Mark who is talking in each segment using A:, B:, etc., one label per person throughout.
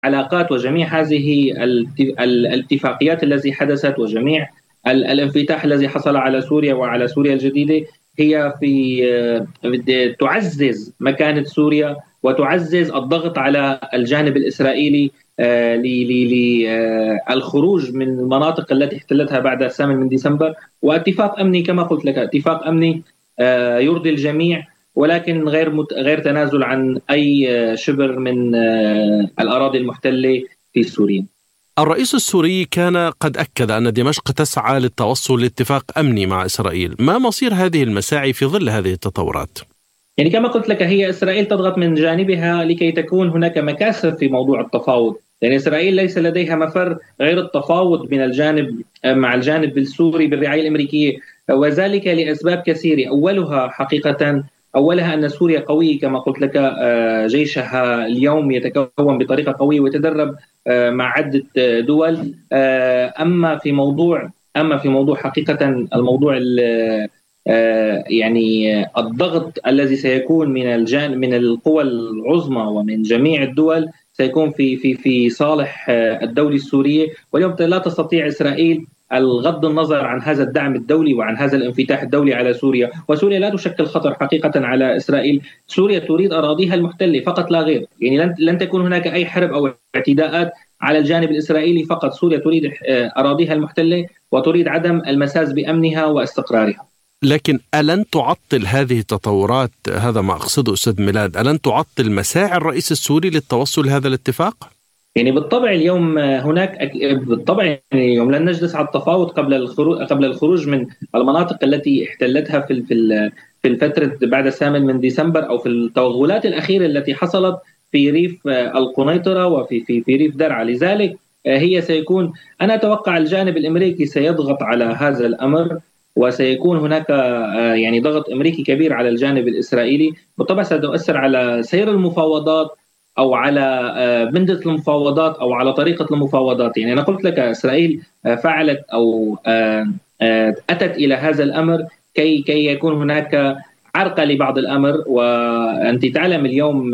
A: العلاقات وجميع هذه الاتفاقيات التي حدثت وجميع الانفتاح الذي حصل على سوريا وعلى سوريا الجديدة هي تعزز مكانة سوريا وتعزز الضغط على الجانب الإسرائيلي للخروج من المناطق التي احتلتها بعد 8 من ديسمبر. واتفاق أمني كما قلت لك، اتفاق أمني يرضي الجميع، ولكن غير تنازل عن أي شبر من الأراضي المحتلة في سوريا.
B: الرئيس السوري كان قد أكد أن دمشق تسعى للتوصل لاتفاق أمني مع إسرائيل. ما مصير هذه المساعي في ظل هذه التطورات؟
A: يعني كما قلت لك، هي إسرائيل تضغط من جانبها لكي تكون هناك مكاسب في موضوع التفاوض، يعني إسرائيل ليس لديها مفر غير التفاوض من الجانب مع الجانب السوري بالرعاية الأمريكية، وذلك لأسباب كثيرة. أولها أن سوريا قوية كما قلت لك، جيشها اليوم يتكون بطريقة قوية ويتدرب مع عدة دول. أما في موضوع حقيقة الموضوع يعني الضغط الذي سيكون من القوى العظمى ومن جميع الدول سيكون في صالح الدولة السورية. واليوم لا تستطيع إسرائيل الغض النظر عن هذا الدعم الدولي وعن هذا الانفتاح الدولي على سوريا، وسوريا لا تشكل خطر حقيقة على إسرائيل. سوريا تريد أراضيها المحتلة فقط لا غير، يعني لن تكون هناك أي حرب أو اعتداءات على الجانب الإسرائيلي، فقط سوريا تريد أراضيها المحتلة وتريد عدم المساس بأمنها واستقرارها.
B: لكن ألن تعطل هذه التطورات، هذا ما أقصده أستاذ ميلاد، ألن تعطل مساعي الرئيس السوري للتوصل لهذا الاتفاق؟
A: يعني بالطبع اليوم بالطبع يعني يوم لن نجلس على التفاوض قبل الخروج من المناطق التي احتلتها في الفترة بعد 8 من ديسمبر، أو في التوغلات الأخيرة التي حصلت في ريف القنيطرة وفي ريف درعا. لذلك أنا أتوقع الجانب الأمريكي سيضغط على هذا الأمر، وسيكون هناك يعني ضغط أمريكي كبير على الجانب الإسرائيلي. بالطبع ستؤثر على سير المفاوضات أو على بندة المفاوضات أو على طريقة المفاوضات. يعني أنا قلت لك إسرائيل فعلت أو أتت إلى هذا الأمر كي يكون هناك عرقلة لبعض الأمر. وأنت تعلم اليوم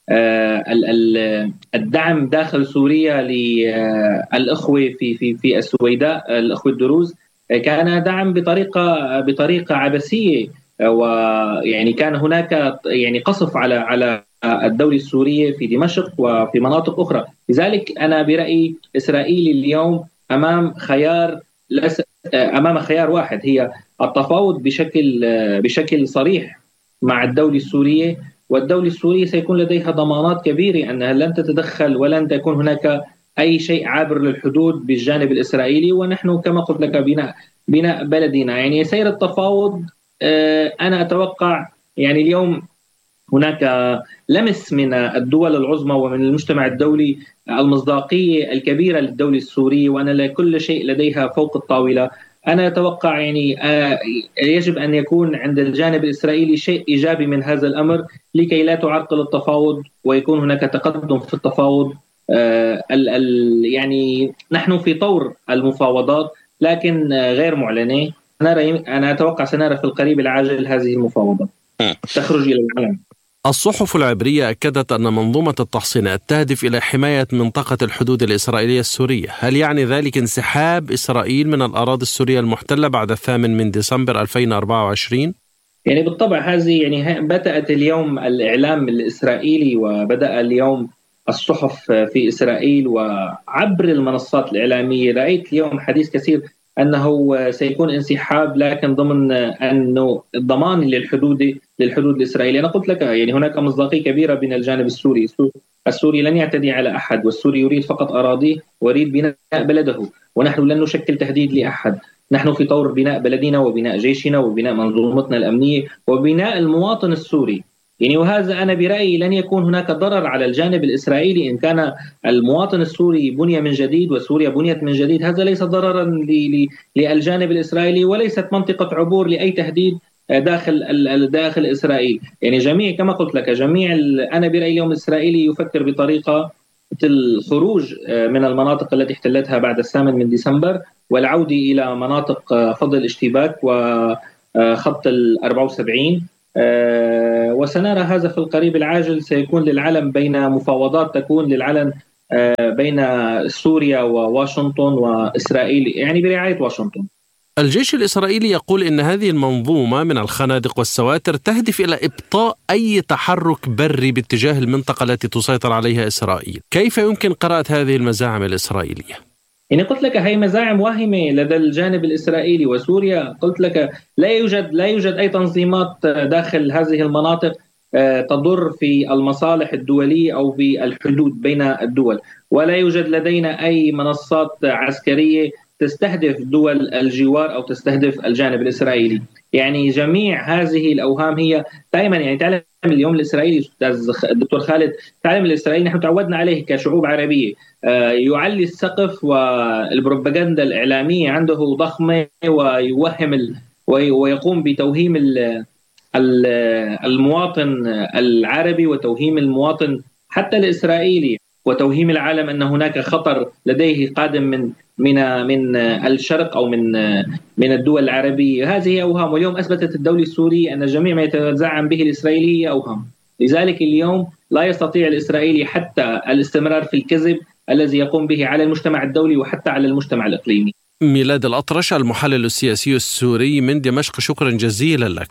A: الدعم داخل سوريا للأخوة في السويداء، الأخوة الدروز، كان دعم بطريقة عبثية، ويعني كان هناك يعني قصف على الدولة السورية في دمشق وفي مناطق أخرى. لذلك أنا برأيي إسرائيل اليوم أمام خيار واحد، هي التفاوض بشكل صريح مع الدولة السورية، والدولة السورية سيكون لديها ضمانات كبيرة أنها لن تتدخل ولن تكون هناك أي شيء عابر للحدود بالجانب الإسرائيلي. ونحن كما قلت لك بناء بلدنا، يعني سير التفاوض أنا أتوقع يعني اليوم هناك لمس من الدول العظمى ومن المجتمع الدولي المصداقية الكبيرة للدولة السورية، وأن كل شيء لديها فوق الطاولة. أنا أتوقع يعني يجب أن يكون عند الجانب الإسرائيلي شيء إيجابي من هذا الأمر لكي لا تعرقل التفاوض ويكون هناك تقدم في التفاوض. يعني نحن في طور المفاوضات لكن غير معلنة. أنا أتوقع سنرى في القريب العاجل هذه المفاوضات تخرج إلى العلن.
B: الصحف العبرية أكدت أن منظومة التحصينات تهدف إلى حماية منطقة الحدود الإسرائيلية السورية. هل يعني ذلك انسحاب إسرائيل من الأراضي السورية المحتلة بعد 8 من ديسمبر 2024؟
A: يعني بالطبع هذه يعني بدأت اليوم الإعلام الإسرائيلي، وبدأ اليوم الصحف في إسرائيل وعبر المنصات الإعلامية. رأيت اليوم حديث كثير أنه سيكون انسحاب، لكن ضمن أنه الضمان للحدود الإسرائيلية. أنا قلت لك يعني هناك مصداقية كبيرة من الجانب السوري لن يعتدي على أحد، والسوري يريد فقط أراضيه ويريد بناء بلده، ونحن لن نشكل تهديد لأحد. نحن في طور بناء بلدنا وبناء جيشنا وبناء منظومتنا الأمنية وبناء المواطن السوري. يعني وهذا أنا برأيي لن يكون هناك ضرر على الجانب الإسرائيلي إن كان المواطن السوري بني من جديد وسوريا بنيت من جديد. هذا ليس ضررا للجانب الإسرائيلي، وليست منطقة عبور لأي تهديد داخل إسرائيل. يعني كما قلت لك أنا برأيي اليوم الإسرائيلي يفكر بطريقة الخروج من المناطق التي احتلتها بعد 8 من ديسمبر والعودة إلى مناطق فض الاشتباك وخط 74. وسنرى هذا في القريب العاجل. سيكون للعلن بين مفاوضات تكون للعلن بين سوريا وواشنطن وإسرائيل، يعني برعاية واشنطن.
B: الجيش الإسرائيلي يقول إن هذه المنظومة من الخنادق والسواتر تهدف إلى إبطاء أي تحرك بري باتجاه المنطقة التي تسيطر عليها إسرائيل. كيف يمكن قراءة هذه المزاعم الإسرائيلية؟
A: يعني قلت لك هي مزاعم واهمة لدى الجانب الإسرائيلي وسوريا. قلت لك لا يوجد أي تنظيمات داخل هذه المناطق تضر في المصالح الدولية أو في الحدود بين الدول، ولا يوجد لدينا أي منصات عسكرية تستهدف دول الجوار أو تستهدف الجانب الإسرائيلي. يعني جميع هذه الأوهام هي دائما، يعني تعلم اليوم الإسرائيلي أستاذ الدكتور خالد، تعلم الإسرائيلي نحن تعودنا عليه كشعوب عربية، يعلي السقف، والبروباغندا الإعلامية عنده ضخمة، ويقوم بتوهيم المواطن العربي وتوهيم المواطن حتى الإسرائيلي، وتوهيم العالم أن هناك خطر لديه قادم من الشرق أو من الدول العربية. هذه أوهام، واليوم أثبتت الدولة السورية أن جميع ما يتزعم به الإسرائيلي هي أوهام. لذلك اليوم لا يستطيع الإسرائيلي حتى الاستمرار في الكذب الذي يقوم به على المجتمع الدولي وحتى على المجتمع الإقليمي.
B: ميلاد الأطرش، المحلل السياسي السوري من دمشق، شكرا جزيلا لك.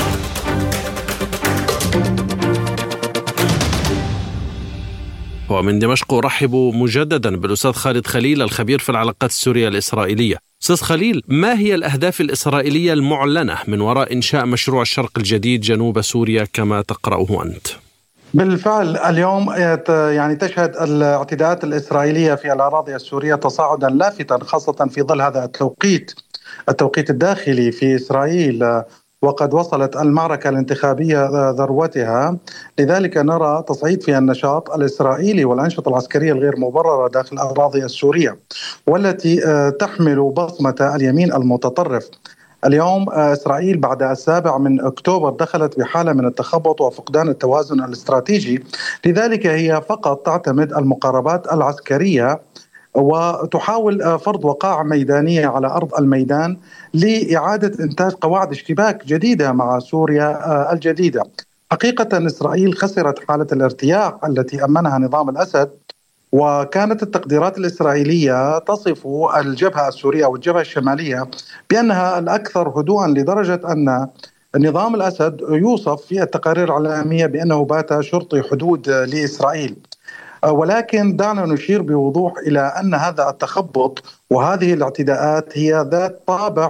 B: ومن دمشق أرحب مجددا بالأستاذ خالد خليل، الخبير في العلاقات السورية الإسرائيلية. أستاذ خليل، ما هي الأهداف الإسرائيلية المعلنة من وراء إنشاء مشروع الشرق الجديد جنوب سوريا كما تقرأه أنت؟
C: بالفعل اليوم يعني تشهد الاعتداءات الإسرائيلية في الأراضي السورية تصاعدا لافتا، خاصة في ظل هذا التوقيت الداخلي في إسرائيل، وقد وصلت المعركة الانتخابية ذروتها. لذلك نرى تصعيد في النشاط الإسرائيلي والأنشطة العسكرية الغير مبررة داخل الأراضي السورية، والتي تحمل بصمة اليمين المتطرف. اليوم إسرائيل بعد 7 أكتوبر دخلت بحالة من التخبط وفقدان التوازن الاستراتيجي، لذلك هي فقط تعتمد المقاربات العسكرية وتحاول فرض وقائع ميدانية على أرض الميدان لإعادة إنتاج قواعد اشتباك جديدة مع سوريا الجديدة. حقيقة إسرائيل خسرت حالة الارتياح التي أمنها نظام الأسد، وكانت التقديرات الإسرائيلية تصف الجبهة السورية أو الجبهة الشمالية بأنها الأكثر هدوءا، لدرجة أن نظام الأسد يوصف في التقارير الإعلامية بأنه بات شرطي حدود لإسرائيل. ولكن دعنا نشير بوضوح إلى أن هذا التخبط وهذه الاعتداءات هي ذات طابع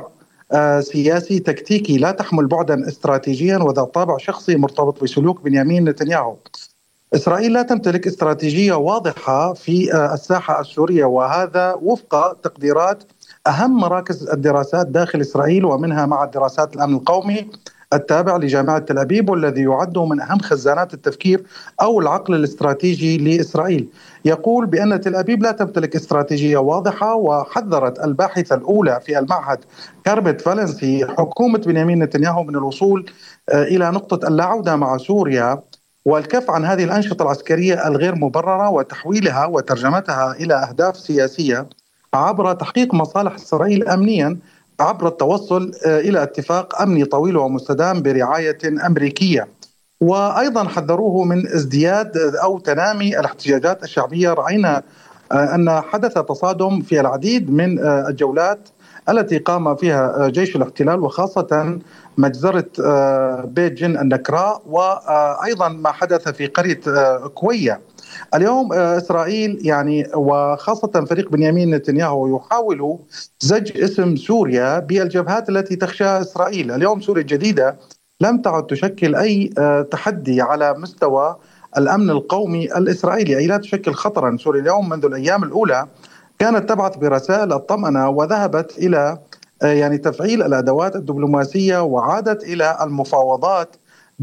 C: سياسي تكتيكي، لا تحمل بعدا استراتيجيا، وذات طابع شخصي مرتبط بسلوك بنيامين نتنياهو. إسرائيل لا تمتلك استراتيجية واضحة في الساحة السورية، وهذا وفق تقديرات أهم مراكز الدراسات داخل إسرائيل، ومنها معهد دراسات الأمن القومي التابع لجامعة تل أبيب، والذي يعد من أهم خزانات التفكير أو العقل الاستراتيجي لإسرائيل. يقول بأن تل أبيب لا تمتلك استراتيجية واضحة، وحذرت الباحثة الأولى في المعهد كاربت فالنسي حكومة بنيامين نتنياهو من الوصول إلى نقطة اللاعودة مع سوريا والكف عن هذه الأنشطة العسكرية الغير مبررة وتحويلها وترجمتها إلى أهداف سياسية عبر تحقيق مصالح إسرائيل أمنيا، عبر التوصل إلى اتفاق أمني طويل ومستدام برعاية أمريكية. وأيضا حذروه من ازدياد أو تنامي الاحتجاجات الشعبية. رأينا أن حدث تصادم في العديد من الجولات التي قام فيها جيش الاحتلال، وخاصة مجزرة بيت جن النكراء، وأيضا ما حدث في قرية كوية. اليوم إسرائيل يعني وخاصة فريق بنيامين نتنياهو يحاول زج اسم سوريا بالجبهات التي تخشى إسرائيل. اليوم سوريا الجديدة لم تعد تشكل أي تحدي على مستوى الأمن القومي الإسرائيلي، أي لا تشكل خطرا. سوريا اليوم منذ الأيام الأولى كانت تبعث برسائل الطمأنة، وذهبت إلى يعني تفعيل الأدوات الدبلوماسية، وعادت إلى المفاوضات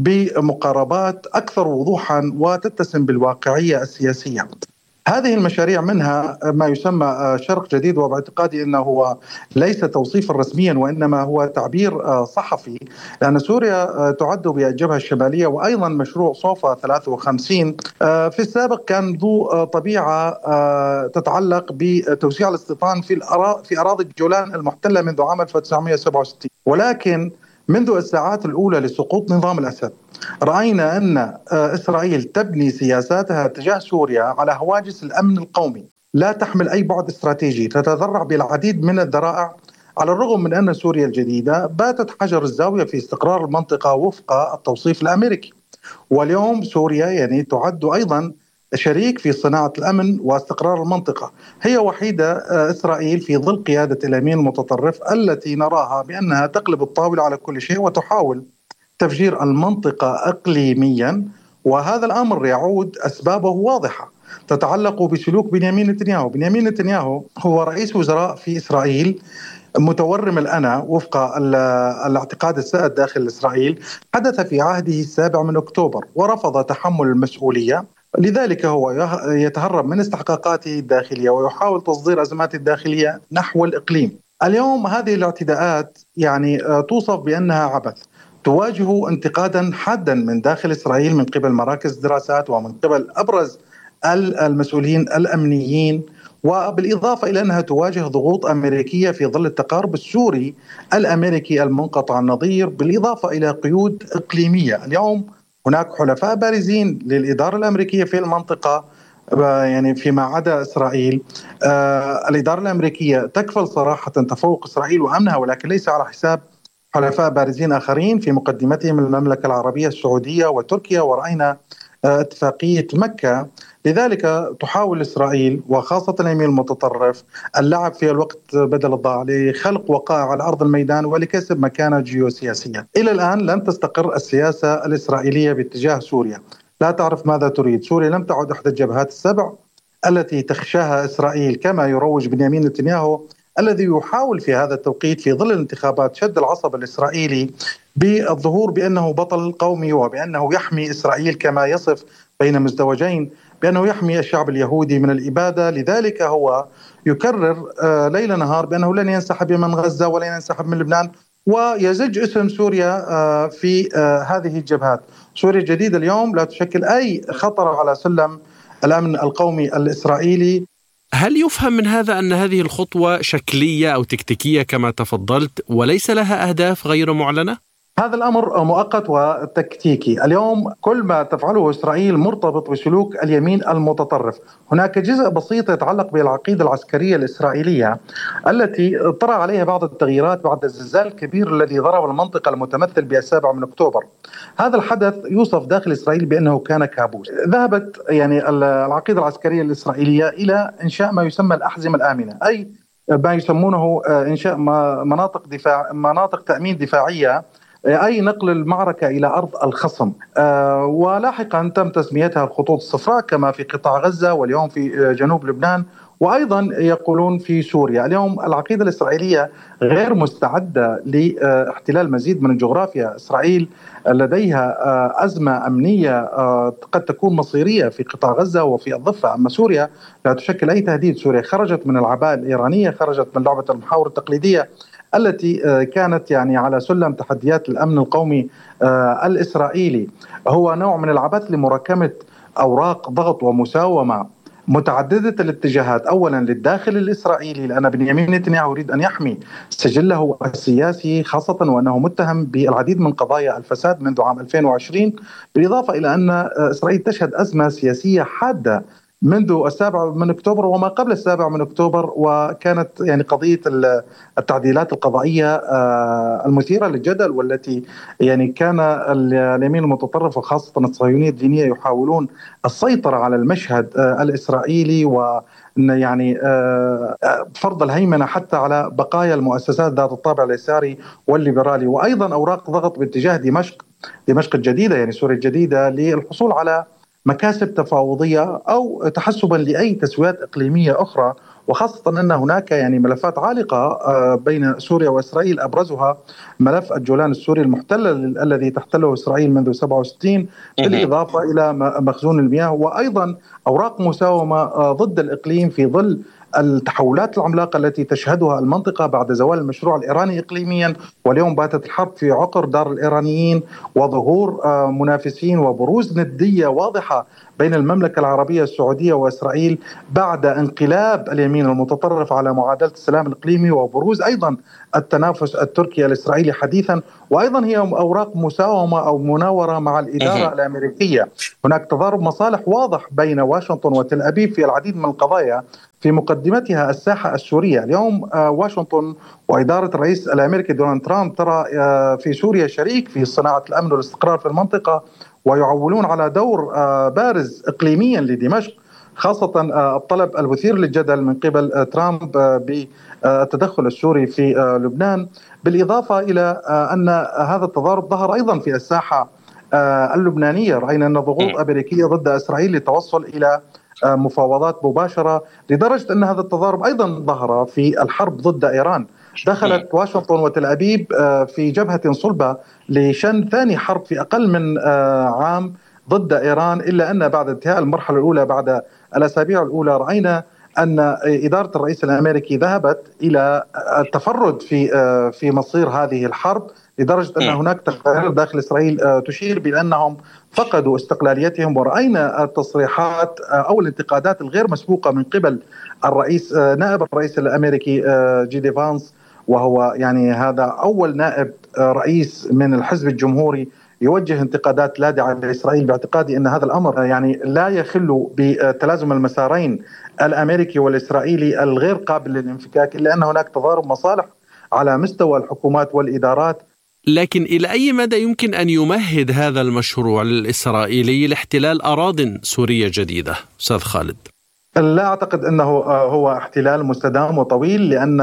C: بمقاربات أكثر وضوحا وتتسم بالواقعية السياسية. هذه المشاريع منها ما يسمى شرق جديد، وباعتقادي أنه هو ليس توصيفا رسميا وإنما هو تعبير صحفي، لأن سوريا تعد بالجبهة الشمالية. وأيضا مشروع صوفا 53 في السابق كان ذو طبيعة تتعلق بتوسيع الاستيطان في أراضي الجولان المحتلة منذ عام 1967، ولكن منذ الساعات الأولى لسقوط نظام الأسد رأينا أن إسرائيل تبني سياساتها تجاه سوريا على هواجس الأمن القومي، لا تحمل أي بعد استراتيجي، تتذرع بالعديد من الذرائع، على الرغم من أن سوريا الجديدة باتت حجر الزاوية في استقرار المنطقة وفق التوصيف الأمريكي. واليوم سوريا يعني تعد أيضا شريك في صناعة الأمن واستقرار المنطقة. هي وحيدة إسرائيل في ظل قيادة اليمين المتطرف التي نراها بأنها تقلب الطاولة على كل شيء وتحاول تفجير المنطقة إقليميا. وهذا الأمر يعود أسبابه واضحة، تتعلق بسلوك بنيامين نتنياهو. بنيامين نتنياهو هو رئيس وزراء في إسرائيل متورم الأنا وفق الاعتقاد السائد داخل إسرائيل. حدث في عهده 7 من أكتوبر ورفض تحمل المسؤولية، لذلك هو يتهرب من استحقاقاته الداخلية ويحاول تصدير أزماته الداخلية نحو الإقليم. اليوم هذه الاعتداءات يعني توصف بأنها عبث، تواجه انتقادا حادا من داخل إسرائيل من قبل مراكز دراسات ومن قبل أبرز المسؤولين الأمنيين، وبالإضافة إلى أنها تواجه ضغوط أمريكية في ظل التقارب السوري الأمريكي المنقطع النظير، بالإضافة إلى قيود إقليمية. اليوم هناك حلفاء بارزين للإدارة الأمريكية في المنطقة، يعني فيما عدا إسرائيل. الإدارة الأمريكية تكفل صراحة تفوق إسرائيل وأمنها، ولكن ليس على حساب حلفاء بارزين آخرين، في مقدمتهم المملكة العربية السعودية وتركيا، ورأينا اتفاقية مكة. لذلك تحاول إسرائيل وخاصة اليمين المتطرف اللعب في الوقت بدل الضاع لخلق وقائع على أرض الميدان ولكسب مكانة جيوسياسية. إلى الآن لم تستقر السياسة الإسرائيلية باتجاه سوريا، لا تعرف ماذا تريد. سوريا لم تعد إحدى الجبهات السبع التي تخشاها إسرائيل كما يروج بنيامين نتنياهو، الذي يحاول في هذا التوقيت في ظل الانتخابات شد العصب الإسرائيلي بالظهور بأنه بطل قومي وبأنه يحمي إسرائيل كما يصف بين مزدوجين بأنه يحمي الشعب اليهودي من الإبادة. لذلك هو يكرر ليل نهار بأنه لن ينسحب من غزة ولن ينسحب من لبنان، ويزج اسم سوريا في هذه الجبهات. سوريا الجديدة اليوم لا تشكل أي خطر على سلم الأمن القومي الإسرائيلي.
B: هل يفهم من هذا أن هذه الخطوة شكلية أو تكتيكية كما تفضلت وليس لها أهداف غير معلنة؟
C: هذا الأمر مؤقت وتكتيكي. اليوم كل ما تفعله إسرائيل مرتبط بسلوك اليمين المتطرف. هناك جزء بسيط يتعلق بالعقيدة العسكرية الإسرائيلية التي طرأ عليها بعض التغييرات بعد الزلزال الكبير الذي ضرب المنطقة المتمثل ب7 من أكتوبر. هذا الحدث يوصف داخل إسرائيل بأنه كان كابوس. ذهبت يعني العقيدة العسكرية الإسرائيلية إلى إنشاء ما يسمى الأحزمة الآمنة، أي ما يسمونه إنشاء مناطق تأمين دفاعية، أي نقل المعركة إلى أرض الخصم. ولاحقا تم تسميتها الخطوط الصفراء كما في قطاع غزة واليوم في جنوب لبنان وأيضا يقولون في سوريا. اليوم العقيدة الإسرائيلية غير مستعدة لاحتلال مزيد من الجغرافيا. إسرائيل لديها أزمة أمنية قد تكون مصيرية في قطاع غزة وفي الضفة، أما سوريا لا تشكل أي تهديد. سوريا خرجت من العباءة الإيرانية، خرجت من لعبة المحاور التقليدية التي كانت يعني على سلم تحديات الأمن القومي الإسرائيلي. هو نوع من العبث لمراكمة أوراق ضغط ومساومة متعددة الاتجاهات، أولا للداخل الإسرائيلي لأن بنيامين نتنياهو يريد أن يحمي سجله السياسي، خاصة وأنه متهم بالعديد من قضايا الفساد منذ عام 2020، بالإضافة إلى أن إسرائيل تشهد أزمة سياسية حادة منذ 7 من أكتوبر وما قبل 7 من أكتوبر، وكانت يعني قضية التعديلات القضائية المثيرة للجدل، والتي يعني كان اليمين المتطرف وخاصة الصهيونية الدينية يحاولون السيطرة على المشهد الإسرائيلي يعني فرض الهيمنة حتى على بقايا المؤسسات ذات الطابع اليساري والليبرالي، وأيضا أوراق ضغط باتجاه دمشق الجديدة يعني سوريا الجديدة للحصول على مكاسب تفاوضية أو تحسبا لأي تسويات إقليمية أخرى، وخاصة أن هناك يعني ملفات عالقة بين سوريا وإسرائيل، أبرزها ملف الجولان السوري المحتل الذي تحتله إسرائيل منذ 67، بالإضافة إلى مخزون المياه، وأيضا أوراق مساومة ضد الإقليم في ظل التحولات العملاقة التي تشهدها المنطقة بعد زوال المشروع الإيراني إقليميا، واليوم باتت الحرب في عقر دار الإيرانيين وظهور منافسين وبروز ندية واضحة بين المملكة العربية السعودية وإسرائيل بعد انقلاب اليمين المتطرف على معادلة السلام الإقليمي، وبروز أيضا التنافس التركي الإسرائيلي حديثا، وأيضا هي أوراق مساومة أو مناورة مع الإدارة الأمريكية. هناك تضارب مصالح واضح بين واشنطن وتل أبيب في العديد من القضايا، في مقدمتها الساحة السورية. اليوم واشنطن وإدارة الرئيس الأمريكي دونالد ترامب ترى في سوريا شريك في صناعة الأمن والاستقرار في المنطقة، ويعولون على دور بارز إقليميا لدمشق، خاصة الطلب المثير للجدل من قبل ترامب بالتدخل السوري في لبنان، بالإضافة إلى أن هذا التضارب ظهر أيضا في الساحة اللبنانية. رأينا أن ضغوط أمريكية ضد إسرائيل للتوصل إلى مفاوضات مباشرة، لدرجة أن هذا التضارب أيضا ظهر في الحرب ضد إيران. دخلت واشنطن وتل أبيب في جبهة صلبة لشن ثاني حرب في أقل من عام ضد إيران، إلا أن بعد انتهاء المرحلة الأولى بعد الأسابيع الأولى رأينا أن إدارة الرئيس الأمريكي ذهبت إلى التفرد في مصير هذه الحرب، لدرجة أن هناك تقارير داخل إسرائيل تشير بأنهم فقدوا استقلاليتهم. ورأينا التصريحات أو الانتقادات الغير مسبوقة من قبل الرئيس نائب الرئيس الأمريكي جي دي فانس، وهو يعني هذا أول نائب رئيس من الحزب الجمهوري يوجه انتقادات لاذعة لإسرائيل، باعتقادي أن هذا الأمر يعني لا يخل بتلازم المسارين الأمريكي والإسرائيلي الغير قابل للانفكاك، إلا أن هناك تضارب مصالح على مستوى الحكومات والإدارات.
B: لكن إلى أي مدى يمكن أن يمهد هذا المشروع الإسرائيلي لاحتلال أراضٍ سورية جديدة أستاذ خالد؟
C: لا أعتقد أنه هو احتلال مستدام وطويل، لأن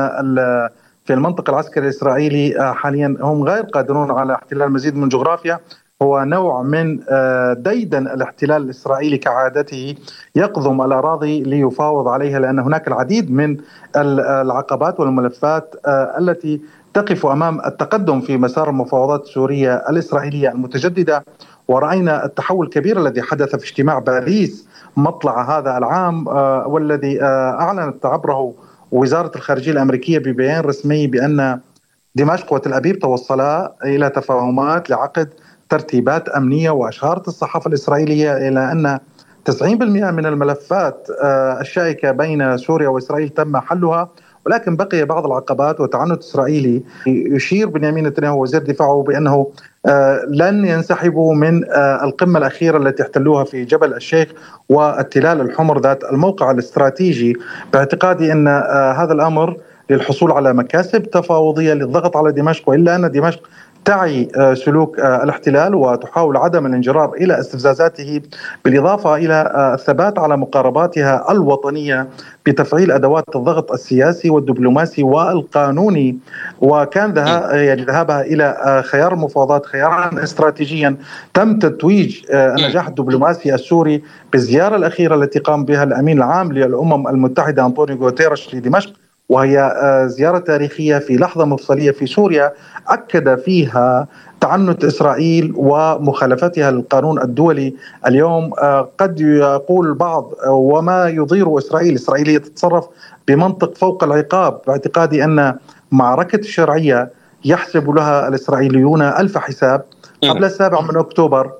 C: في المنطقة العسكري الإسرائيلي حاليا هم غير قادرون على احتلال مزيد من جغرافيا. هو نوع من ديدن الاحتلال الإسرائيلي كعادته، يقضم الأراضي ليفاوض عليها، لأن هناك العديد من العقبات والملفات التي تقف أمام التقدم في مسار المفاوضات السورية الإسرائيلية المتجددة. ورأينا التحول الكبير الذي حدث في اجتماع باريس مطلع هذا العام، والذي أعلنت عبره وزارة الخارجية الأمريكية ببيان رسمي بأن دمشق وتل أبيب توصلا إلى تفاهمات لعقد ترتيبات أمنية. وأشارت الصحافة الإسرائيلية إلى أن 90% من الملفات الشائكة بين سوريا وإسرائيل تم حلها، ولكن بقي بعض العقبات وتعنت إسرائيلي. يشير بنيامين نتنياهو وزير دفاعه بأنه لن ينسحبوا من القمة الأخيرة التي احتلوها في جبل الشيخ والتلال الحمر ذات الموقع الاستراتيجي، باعتقادي أن هذا الأمر للحصول على مكاسب تفاوضية للضغط على دمشق، وإلا أن دمشق تعي سلوك الاحتلال وتحاول عدم الانجرار إلى استفزازاته، بالإضافة إلى الثبات على مقارباتها الوطنية بتفعيل أدوات الضغط السياسي والدبلوماسي والقانوني. وكان ذهابها إلى خيار المفاوضات خيارا استراتيجيا تم تتويج النجاح الدبلوماسي السوري بالزيارة الأخيرة التي قام بها الأمين العام للأمم المتحدة أنطونيو غوتيريش لدمشق، وهي زيارة تاريخية في لحظة مفصلية في سوريا أكد فيها تعنت إسرائيل ومخالفتها للقانون الدولي. اليوم قد يقول البعض وما يضير إسرائيلية تتصرف بمنطق فوق العقاب، باعتقادي أن معركة الشرعية يحسب لها الإسرائيليون ألف حساب. قبل 7 أكتوبر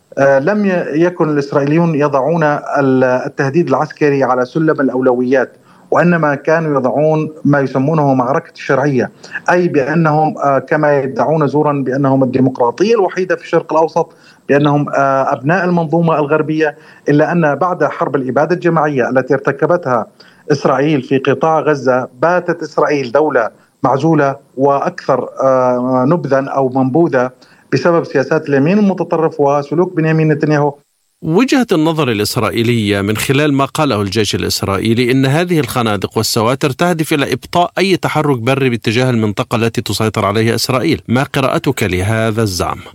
C: لم يكن الإسرائيليون يضعون التهديد العسكري على سلم الأولويات، وإنما كانوا يضعون ما يسمونه معركة الشرعية، أي بأنهم كما يدعون زورا بأنهم الديمقراطية الوحيدة في الشرق الأوسط، بأنهم أبناء المنظومة الغربية. إلا أن بعد حرب الإبادة الجماعية التي ارتكبتها إسرائيل في قطاع غزة، باتت إسرائيل دولة معزولة وأكثر نبذا أو منبوذة بسبب سياسات اليمين المتطرف وسلوك بنيامين نتنياهو.
B: وجهة النظر الإسرائيلية من خلال ما قاله الجيش الإسرائيلي إن هذه الخنادق والسواتر تهدف إلى إبطاء أي تحرك بري باتجاه المنطقة التي تسيطر عليها إسرائيل، ما قراءتك لهذا الزعم؟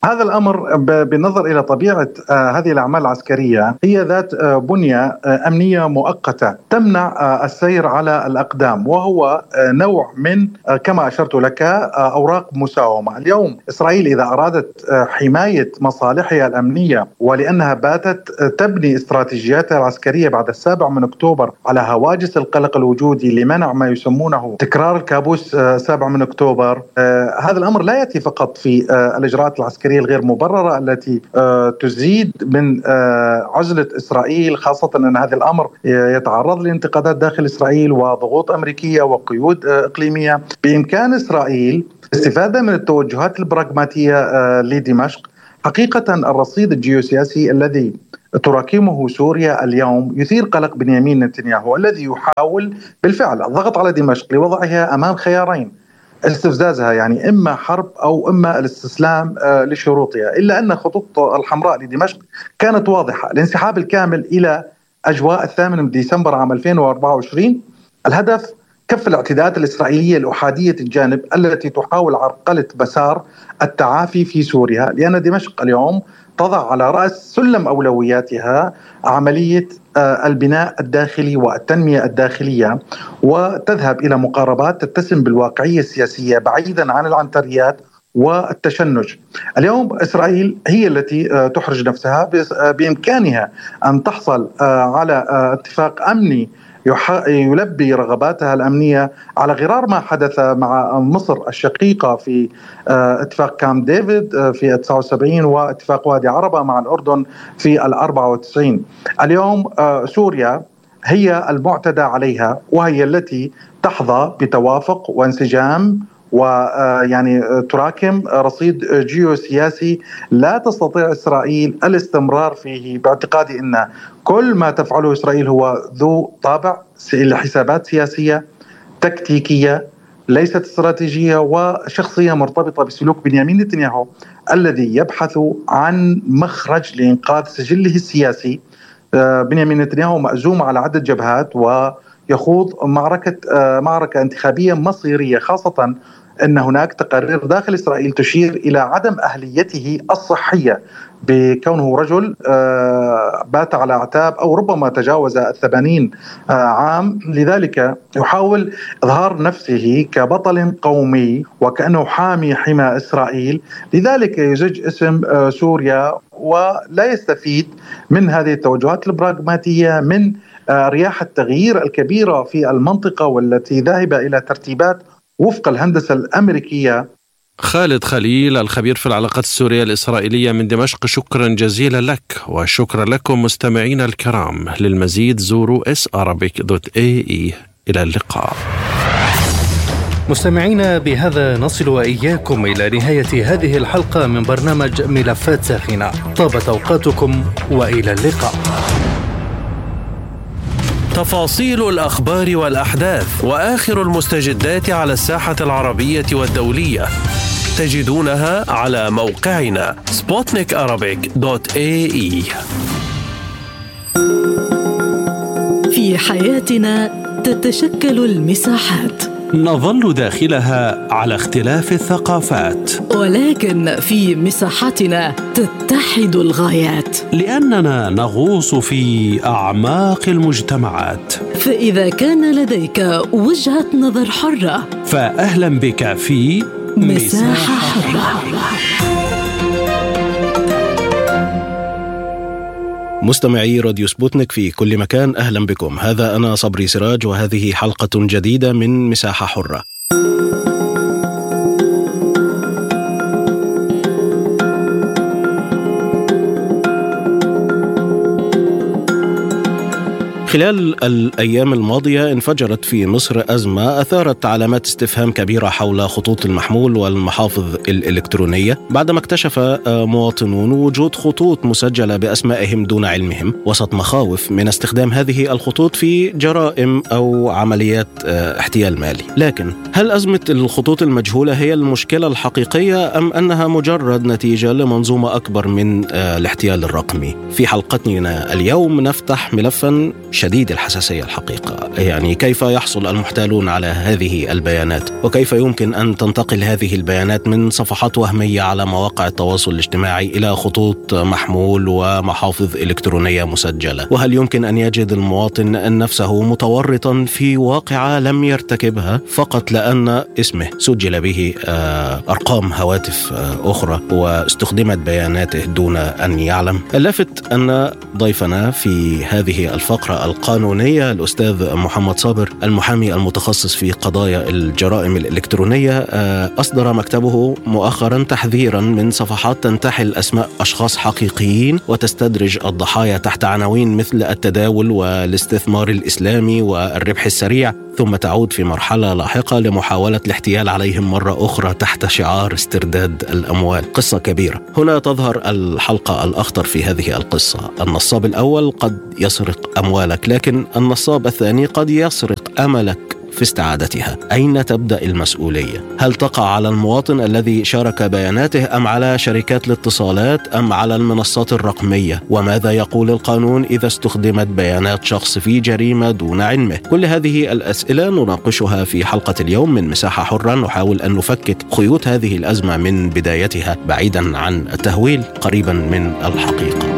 C: هذا الأمر بالنظر إلى طبيعة هذه الأعمال العسكرية هي ذات بنية أمنية مؤقتة تمنع السير على الأقدام، وهو نوع من كما أشرت لك أوراق مساومة. اليوم إسرائيل إذا أرادت حماية مصالحها الأمنية، ولأنها باتت تبني استراتيجياتها العسكرية بعد 7 من أكتوبر على هواجس القلق الوجودي لمنع ما يسمونه تكرار الكابوس 7 من أكتوبر، هذا الأمر لا يأتي فقط في الإجراءات العسكرية الغير مبررة التي تزيد من عزلة إسرائيل، خاصة أن هذا الأمر يتعرض لانتقادات داخل إسرائيل وضغوط أمريكية وقيود إقليمية. بإمكان إسرائيل استفادة من التوجهات البراغماتية لدمشق. حقيقة الرصيد الجيوسياسي الذي تراكمه سوريا اليوم يثير قلق بنيامين نتنياهو الذي يحاول بالفعل الضغط على دمشق لوضعها أمام خيارين: استفزازها، يعني إما حرب أو إما الاستسلام لشروطها. إلا أن خطوط الحمراء لدمشق كانت واضحة: الانسحاب الكامل إلى أجواء 8 من ديسمبر عام 2024. الهدف كف الاعتداءات الإسرائيلية الأحادية الجانب التي تحاول عرقلة مسار التعافي في سوريا، لأن دمشق اليوم تضع على رأس سلم أولوياتها عملية البناء الداخلي والتنمية الداخلية، وتذهب إلى مقاربات تتسم بالواقعية السياسية بعيدا عن العنتريات والتشنج. اليوم إسرائيل هي التي تحرج نفسها. بإمكانها أن تحصل على اتفاق أمني يلبي رغباتها الأمنية على غرار ما حدث مع مصر الشقيقة في اتفاق كامب ديفيد في 79 واتفاق وادي عربة مع الأردن في 94. اليوم سوريا هي المعتدى عليها، وهي التي تحظى بتوافق وانسجام ويعني تراكم رصيد جيوسياسي لا تستطيع إسرائيل الاستمرار فيه، باعتقادي أن كل ما تفعله إسرائيل هو ذو طابع حسابات سياسية تكتيكية ليست استراتيجية وشخصية مرتبطة بسلوك بنيامين نتنياهو الذي يبحث عن مخرج لإنقاذ سجله السياسي. بنيامين نتنياهو مأزوم على عدة جبهات ويخوض معركة انتخابية مصيرية، خاصة أن هناك تقارير داخل إسرائيل تشير إلى عدم أهليته الصحية بكونه رجل بات على أعتاب أو ربما تجاوز 80 عام. لذلك يحاول إظهار نفسه كبطل قومي وكأنه حامي حمى إسرائيل، لذلك يزج اسم سوريا ولا يستفيد من هذه التوجهات البراغماتية من رياح التغيير الكبيرة في المنطقة والتي ذاهبة إلى ترتيبات وفق الهندسة الأمريكية.
B: خالد خليل، الخبير في العلاقات السورية الإسرائيلية من دمشق، شكرا جزيلا لك، وشكرا لكم مستمعينا الكرام. للمزيد زوروا sarabic.ae. إلى اللقاء.
D: مستمعينا، بهذا نصل وإياكم إلى نهاية هذه الحلقة من برنامج ملفات ساخنة. طابت أوقاتكم وإلى اللقاء.
B: تفاصيل الأخبار والأحداث وآخر المستجدات على الساحة العربية والدولية تجدونها على موقعنا sputnikarabic.ae.
E: في حياتنا تتشكل المساحات،
B: نظل داخلها على اختلاف الثقافات،
E: ولكن في مساحتنا تتحد الغايات،
B: لأننا نغوص في أعماق المجتمعات.
E: فإذا كان لديك وجهة نظر حرة،
B: فأهلا بك في
E: مساحة حرة.
D: مستمعي راديو سبوتنيك في كل مكان، أهلا بكم. هذا أنا صبري سراج، وهذه حلقة جديدة من مساحة حرة. خلال الأيام الماضية انفجرت في مصر أزمة أثارت علامات استفهام كبيرة حول خطوط المحمول والمحافظ الإلكترونية، بعدما اكتشف مواطنون وجود خطوط مسجلة بأسمائهم دون علمهم، وسط مخاوف من استخدام هذه الخطوط في جرائم أو عمليات احتيال مالي. لكن هل أزمة الخطوط المجهولة هي المشكلة الحقيقية، أم أنها مجرد نتيجة لمنظومة أكبر من الاحتيال الرقمي؟ في حلقتنا اليوم نفتح ملفا شديد الحساسية الحقيقة. يعني كيف يحصل المحتالون على هذه البيانات، وكيف يمكن أن تنتقل هذه البيانات من صفحات وهمية على مواقع التواصل الاجتماعي إلى خطوط محمول ومحافظ إلكترونية مسجلة؟ وهل يمكن أن يجد المواطن نفسه متورطا في واقعة لم يرتكبها فقط لأن اسمه سجل به أرقام هواتف أخرى واستخدمت بياناته دون أن يعلم؟ اللافت أن ضيفنا في هذه الفقرة القانونية الأستاذ محمد صابر، المحامي المتخصص في قضايا الجرائم الإلكترونية، أصدر مكتبه مؤخرا تحذيرا من صفحات تنتحل أسماء أشخاص حقيقيين وتستدرج الضحايا تحت عناوين مثل التداول والاستثمار الإسلامي والربح السريع، ثم تعود في مرحلة لاحقة لمحاولة الاحتيال عليهم مرة أخرى تحت شعار استرداد الأموال. قصة كبيرة. هنا تظهر الحلقة الأخطر في هذه القصة. النصاب الأول قد يسرق أموالك، لكن النصاب الثاني قد يسرق أملك في استعادتها. أين تبدأ المسؤولية؟ هل تقع على المواطن الذي شارك بياناته، أم على شركات الاتصالات، أم على المنصات الرقمية؟ وماذا يقول القانون إذا استخدمت بيانات شخص في جريمة دون علمه؟ كل هذه الأسئلة نناقشها في حلقة اليوم من مساحة حرة، نحاول أن نفكك خيوط هذه الأزمة من بدايتها بعيدا عن التهويل، قريبا من الحقيقة.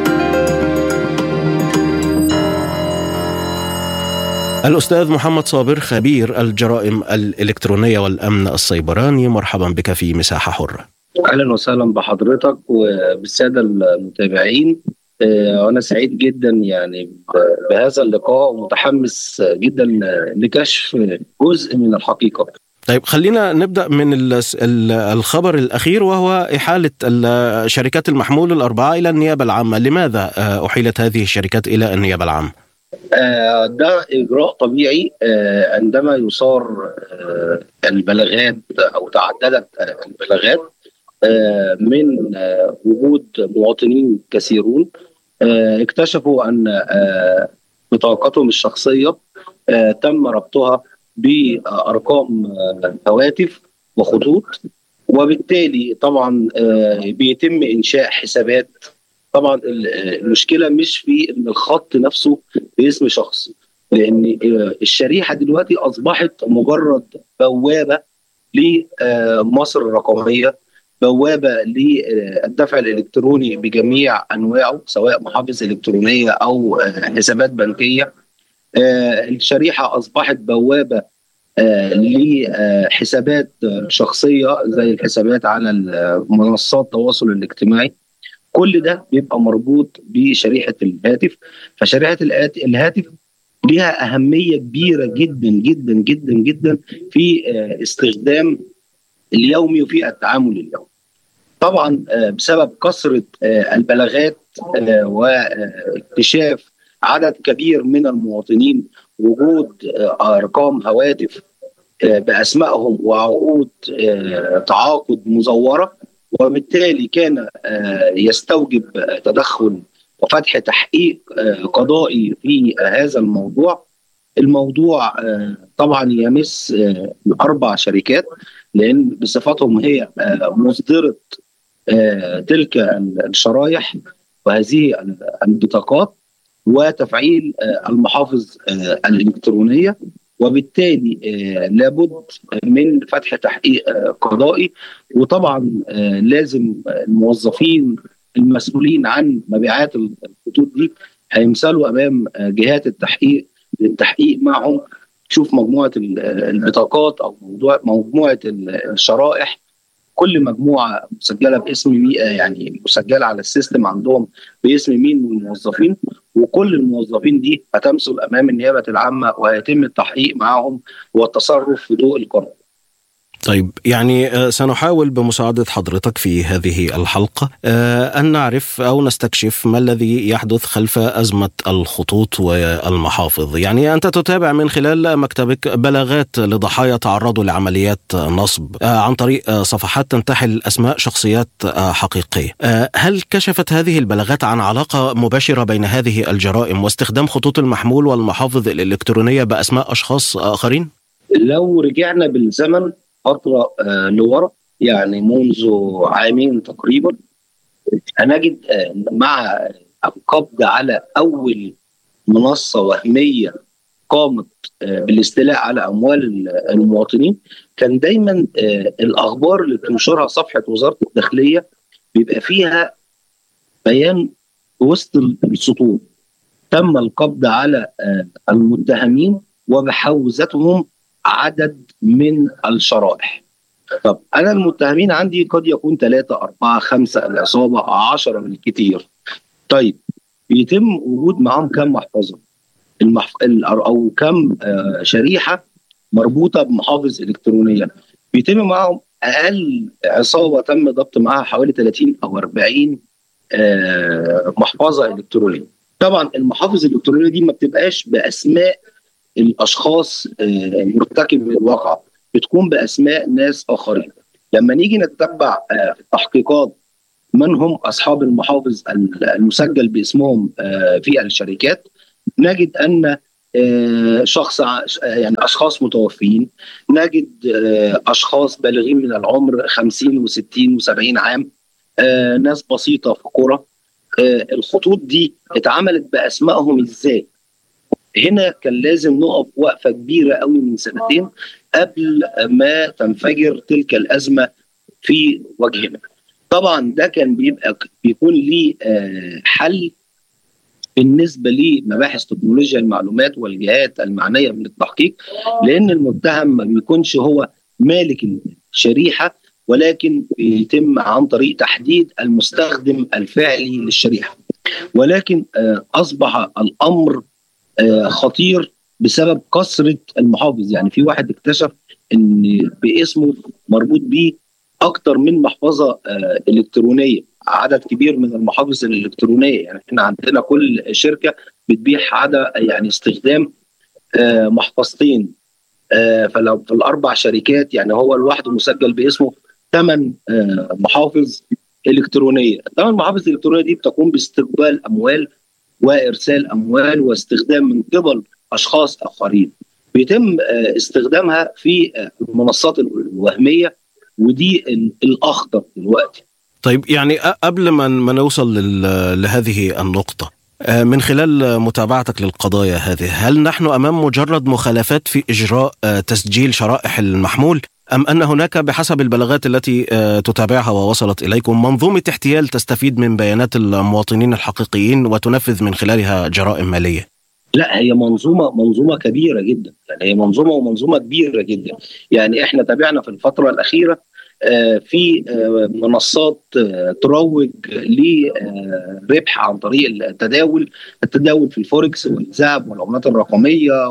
D: الأستاذ محمد صابر، خبير الجرائم الإلكترونية والأمن السيبراني، مرحبا بك في مساحة حرة.
F: أهلا وسهلا بحضرتك وبالسادة المتابعين. وأنا سعيد جدا يعني بهذا اللقاء ومتحمس جدا لكشف جزء من الحقيقة.
D: طيب، خلينا نبدأ من الخبر الأخير، وهو إحالة شركات المحمول الأربعة إلى النيابة العامة. لماذا أحيلت هذه الشركات إلى النيابة العامة؟
F: ده إجراء طبيعي عندما يصار البلاغات أو تعددت البلاغات من وجود مواطنين كثيرون اكتشفوا أن بطاقتهم الشخصية تم ربطها بأرقام هواتف وخطوط، وبالتالي طبعا بيتم إنشاء حسابات. طبعا المشكلة مش في ان الخط نفسه باسم شخص، لان الشريحة دلوقتي اصبحت مجرد بوابة لمصر الرقمية، بوابة للدفع الالكتروني بجميع انواعه سواء محافظ الكترونية او حسابات بنكية. الشريحة اصبحت بوابة لحسابات شخصية زي الحسابات على منصات التواصل الاجتماعي. كل ده بيبقى مربوط بشريحة الهاتف، فشريحة الهاتف لها أهمية كبيرة جدا جدا جدا جدا في استخدام اليومي وفي التعامل اليومي. طبعا بسبب كثرة البلاغات واكتشاف عدد كبير من المواطنين وجود أرقام هواتف بأسمائهم وعقود تعاقد مزورة، وبالتالي كان يستوجب تدخل وفتح تحقيق قضائي في هذا الموضوع طبعا يمس 4 شركات، لأن بصفتهم هي مصدرة تلك الشرائح وهذه البطاقات وتفعيل المحافظ الإلكترونية، وبالتالي لابد من فتح تحقيق قضائي. وطبعا لازم الموظفين المسؤولين عن مبيعات الخطوط دي هيمثلوا امام جهات التحقيق معهم، تشوف مجموعه البطاقات او مجموعه الشرائح، كل مجموعه مسجله باسم يعني مسجله على السيستم عندهم باسم مين من الموظفين، وكل الموظفين دي هتمثل امام النيابه العامه وهيتم التحقيق معهم والتصرف في ضوء القانون.
D: طيب، يعني سنحاول بمساعدة حضرتك في هذه الحلقة أن نعرف أو نستكشف ما الذي يحدث خلف أزمة الخطوط والمحافظ. يعني أنت تتابع من خلال مكتبك بلاغات لضحايا تعرضوا لعمليات نصب عن طريق صفحات تنتحل أسماء شخصيات حقيقية. هل كشفت هذه البلاغات عن علاقة مباشرة بين هذه الجرائم واستخدام خطوط المحمول والمحافظ الإلكترونية بأسماء أشخاص آخرين؟
F: لو رجعنا بالزمن فترة لورا، يعني منذ 2 عام تقريبا، هنجد مع القبض على أول منصة وهمية قامت بالاستيلاء على أموال المواطنين، كان دايما الأخبار اللي بتنشرها صفحة وزارة الداخلية بيبقى فيها بيان وسط السطور: تم القبض على المتهمين وبحوزتهم عدد من الشرائح. طب أنا المتهمين عندي قد يكون 3 4 5 العصابة 10 بالكثير. طيب بيتم وجود معهم كم محفظة أو كم شريحة مربوطة بمحافظ إلكترونية؟ بيتم معهم أقل عصابة تم ضبط معها حوالي 30 أو 40 محفظة إلكترونية. طبعا المحافظ الإلكترونية دي ما بتبقاش بأسماء الأشخاص مرتكب الواقعة، بتكون بأسماء ناس آخرين. لما نيجي نتتبع التحقيقات من هم أصحاب المحافظ المسجل باسمهم في الشركات، نجد أن أشخاص متوفين، نجد أشخاص بالغين من العمر 50 و60 و70 عام، ناس بسيطة في قرى. الخطوط دي اتعملت بأسمائهم إزاي؟ هنا كان لازم نقف وقفة كبيرة قوي من 2 سنين قبل ما تنفجر تلك الأزمة في وجهنا. طبعا ده كان بيكون ليه حل بالنسبة لمباحث تكنولوجيا المعلومات والجهات المعنية من التحقيق، لأن المتهم ما بيكونش هو مالك الشريحة، ولكن بيتم عن طريق تحديد المستخدم الفعلي للشريحة. ولكن أصبح الأمر خطير بسبب كثرة المحافظ. يعني في واحد اكتشف أن باسمه مربوط بيه أكتر من محفظة إلكترونية، عدد كبير من المحافظ الإلكترونية. يعني احنا عندنا كل شركة بتبيع يعني استخدام محفظتين، فلو في ال4 شركات يعني هو لوحده مسجل باسمه 8 محافظ إلكترونية. 8 محافظ إلكترونية دي بتقوم باستقبال أموال وإرسال أموال واستخدام من قبل أشخاص آخرين، بيتم استخدامها في المنصات الوهمية، ودي الأخطر دلوقتي.
D: طيب يعني قبل ما نوصل لهذه النقطة، من خلال متابعتك للقضايا هذه، هل نحن أمام مجرد مخالفات في إجراء تسجيل شرائح المحمول، أم أن هناك بحسب البلاغات التي تتابعها ووصلت إليكم منظومة احتيال تستفيد من بيانات المواطنين الحقيقيين وتنفذ من خلالها جرائم مالية؟
F: لا، هي منظومة كبيرة جدا. يعني هي منظومة كبيرة جدا. يعني احنا تابعنا في الفترة الأخيرة في منصات تروج لربح عن طريق التداول في الفوركس والذهب والعملات الرقمية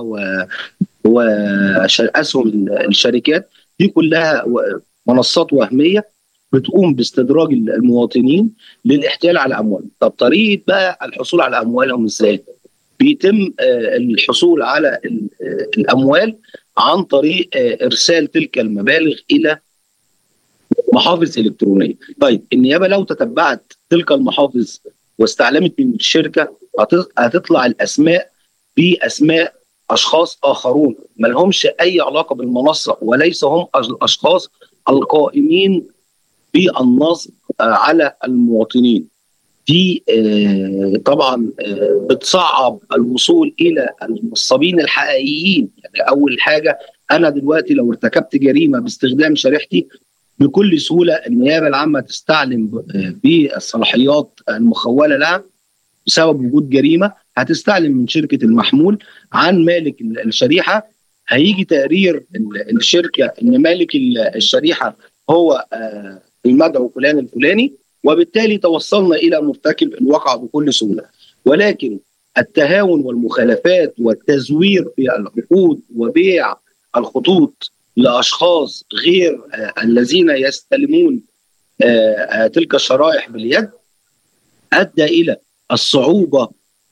F: وأسهم الشركات دي، كلها منصات وهمية بتقوم باستدراج المواطنين للاحتيال على أموالهم. طب طريقة بقى الحصول على أموالهم إزاي؟ بيتم الحصول على الأموال عن طريق إرسال تلك المبالغ إلى محافظ إلكترونية. طيب النيابة لو تتبعت تلك المحافظ واستعلمت من الشركة، هتطلع الأسماء بأسماء أشخاص آخرون ما لهمش أي علاقة بالمنصة، وليس هم الأشخاص القائمين بالنصب على المواطنين. دي طبعا بتصعب الوصول إلى المنصبين الحقيقيين. يعني أول حاجة، أنا دلوقتي لو ارتكبت جريمة باستخدام شريحتي، بكل سهولة النيابة العامة تستعلم بالصلاحيات المخولة لها بسبب وجود جريمة، هتستعلم من شركة المحمول عن مالك الشريحة. هيجي تقرير الشركة إن مالك الشريحة هو المدعو فلان الفلاني، وبالتالي توصلنا إلى مرتكب الواقعة بكل سهولة. ولكن التهاون والمخالفات والتزوير في العقود وبيع الخطوط لأشخاص غير الذين يستلمون تلك الشرائح باليد أدى إلى الصعوبة،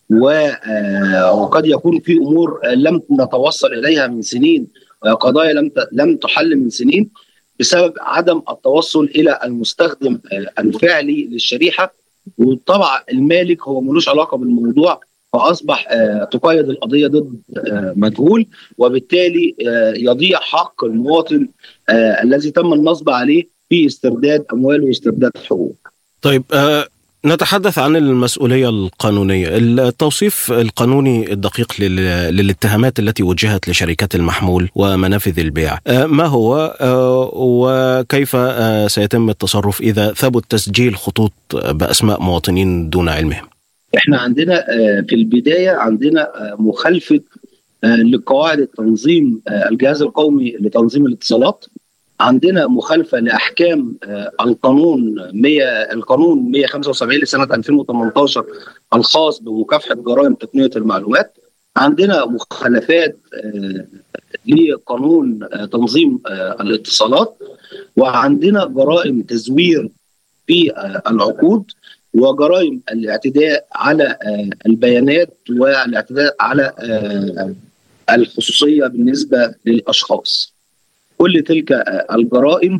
F: وقد يكون في أمور لم نتوصل إليها من سنين، قضايا لم تحل من سنين بسبب عدم التوصل إلى المستخدم الفعلي للشريحة. وطبعا المالك هو ملوش علاقة بالموضوع، فأصبح تقيد القضية ضد مجهول، وبالتالي يضيع حق المواطن الذي تم النصب عليه في استرداد أمواله واسترداد حقوقه.
D: طيب نتحدث عن المسؤولية القانونية. التوصيف القانوني الدقيق للاتهامات التي وجهت لشركات المحمول ومنافذ البيع ما هو، وكيف سيتم التصرف إذا ثبت تسجيل خطوط بأسماء مواطنين دون علمهم؟
F: احنا عندنا في البداية عندنا مخالفة لقواعد التنظيم، الجهاز القومي لتنظيم الاتصالات. عندنا مخالفة لأحكام القانون 175 لسنة 2018 الخاص بمكافحة جرائم تقنية المعلومات. عندنا مخالفات لقانون تنظيم الاتصالات، وعندنا جرائم تزوير في العقود، وجرائم الاعتداء على البيانات والاعتداء على الخصوصية بالنسبة للأشخاص. كل تلك الجرائم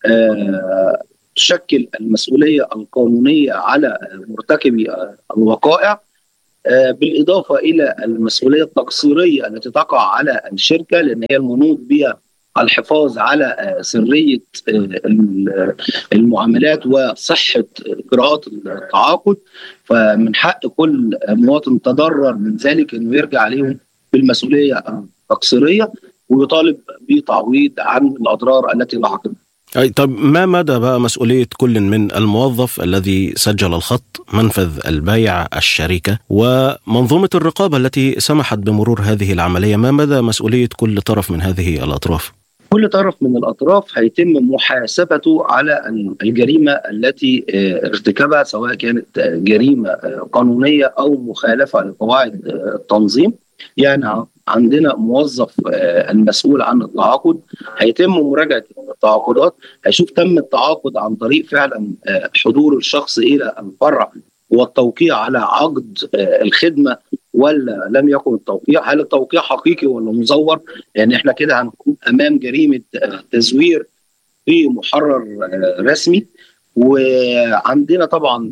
F: تشكل المسؤولية القانونية على مرتكبي الوقائع، بالإضافة إلى المسؤولية التقصيرية التي تقع على الشركة، لأن هي المنوط بها الحفاظ على سرية المعاملات وصحة إجراءات التعاقد. فمن حق كل مواطن تضرر من ذلك أنه يرجع عليهم بالمسؤولية التقصيرية ويطالب بتعويض عن الأضرار التي لحقت.
D: طب ما مدى بقى مسؤولية كل من الموظف الذي سجل الخط، منفذ البيع، الشركة، ومنظومة الرقابة التي سمحت بمرور هذه العملية؟ ما مدى مسؤولية كل طرف من هذه الأطراف؟
F: كل طرف من الأطراف هيتم محاسبته على الجريمة التي ارتكبها، سواء كانت جريمة قانونية أو مخالفة لقواعد التنظيم. يعني عندنا موظف المسؤول عن التعاقد هيتم مراجعة التعاقدات، هيشوف تم التعاقد عن طريق فعلا حضور الشخص إلى الفرع والتوقيع على عقد الخدمة، ولا لم يكن التوقيع، هل التوقيع حقيقي ولا مزور. يعني احنا كده هنكون أمام جريمة تزوير في محرر رسمي. وعندنا طبعا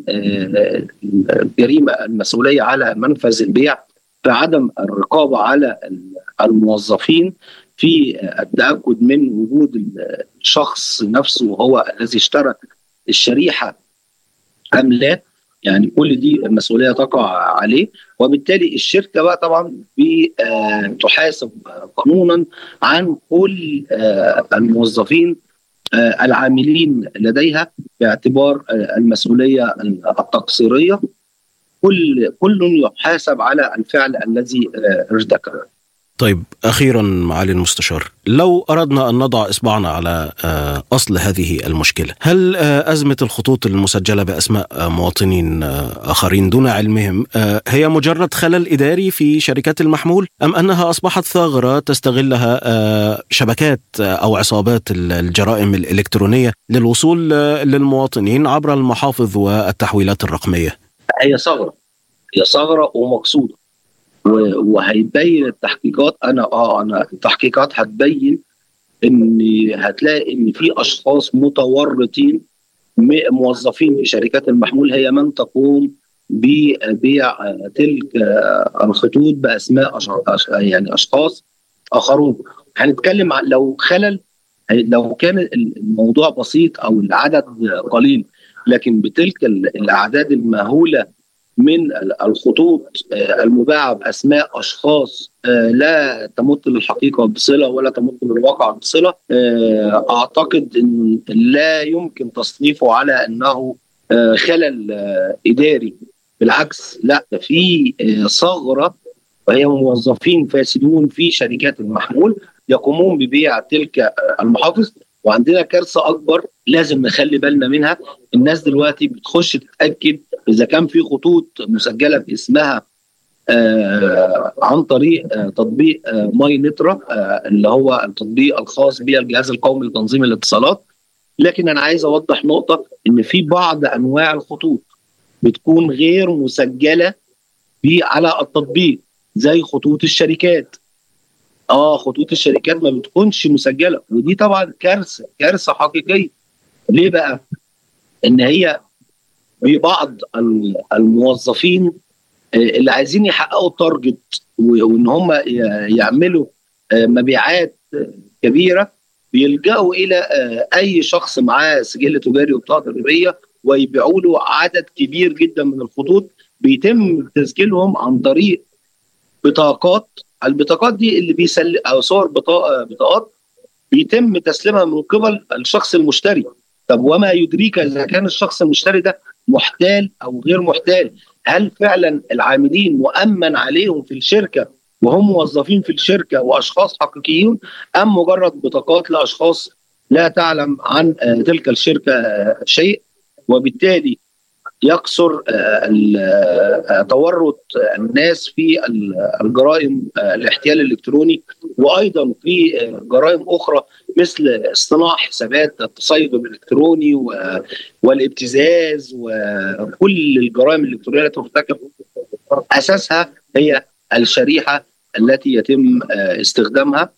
F: الجريمة المسؤولية على منفذ البيع بعدم الرقابة على الموظفين في التأكد من وجود الشخص نفسه هو الذي اشترى الشريحة أم لا. يعني كل دي المسؤولية تقع عليه، وبالتالي الشركة بقى طبعا بتحاسب قانونا عن كل الموظفين العاملين لديها باعتبار المسؤولية التقصيرية. كل يحاسب على الفعل الذي ارتكبه.
D: طيب، أخيرا معالي المستشار، لو أردنا أن نضع إصبعنا على أصل هذه المشكلة، هل أزمة الخطوط المسجلة بأسماء مواطنين آخرين دون علمهم هي مجرد خلل إداري في شركات المحمول، أم أنها أصبحت ثغرة تستغلها شبكات أو عصابات الجرائم الإلكترونية للوصول للمواطنين عبر المحافظ والتحويلات الرقمية؟
F: هي ثغرة ومقصودة، وهيبين التحقيقات. انا التحقيقات هتبين ان هتلاقي ان في اشخاص متورطين موظفين في شركات المحمول هي من تقوم ببيع تلك الخطوط باسماء يعني اشخاص اخرون. هنتكلم عن لو كان الموضوع بسيط او العدد قليل، لكن بتلك الاعداد المهوله من الخطوط المباعة بأسماء أشخاص لا تمت للحقيقة بصلة ولا تمت للواقع بصلة، أعتقد أن لا يمكن تصنيفه على أنه خلل إداري. بالعكس، لا، في ثغرة، وهي موظفين فاسدون في شركات المحمول يقومون ببيع تلك المحافظ. وعندنا كارثة أكبر لازم نخلي بالنا منها. الناس دلوقتي بتخش تتأكد إذا كان في خطوط مسجلة باسمها عن طريق تطبيق ماي نترا، اللي هو التطبيق الخاص بالجهاز القومي لتنظيم الاتصالات. لكن أنا عايز أوضح نقطة، إن في بعض أنواع الخطوط بتكون غير مسجلة على التطبيق، زي خطوط الشركات. خطوط الشركات ما بتكونش مسجلة، ودي طبعا كارثة حقيقية. ليه بقى؟ إن هي ببعض الموظفين اللي عايزين يحققوا التارجت وإن هم يعملوا مبيعات كبيرة، بيلجأوا إلى أي شخص معاه سجل تجاري وبطاقة ضريبية ويبيعوا له عدد كبير جدا من الخطوط بيتم تسجيلهم عن طريق بطاقات. البطاقات دي اللي او صور بطاقات بيتم تسليمها من قبل الشخص المشتري. طب وما يدريك اذا كان الشخص المشتري ده محتال او غير محتال؟ هل فعلا العاملين مؤمن عليهم في الشركه وهم موظفين في الشركه واشخاص حقيقيون، ام مجرد بطاقات لاشخاص لا تعلم عن تلك الشركه شيء؟ وبالتالي يكثر تورط الناس في الجرائم الاحتيال الالكتروني، وايضا في جرائم اخرى مثل اصطناع حسابات التصيد الالكتروني والابتزاز وكل الجرائم الالكترونيه التي ترتكب اساسها هي الشريحه التي يتم استخدامها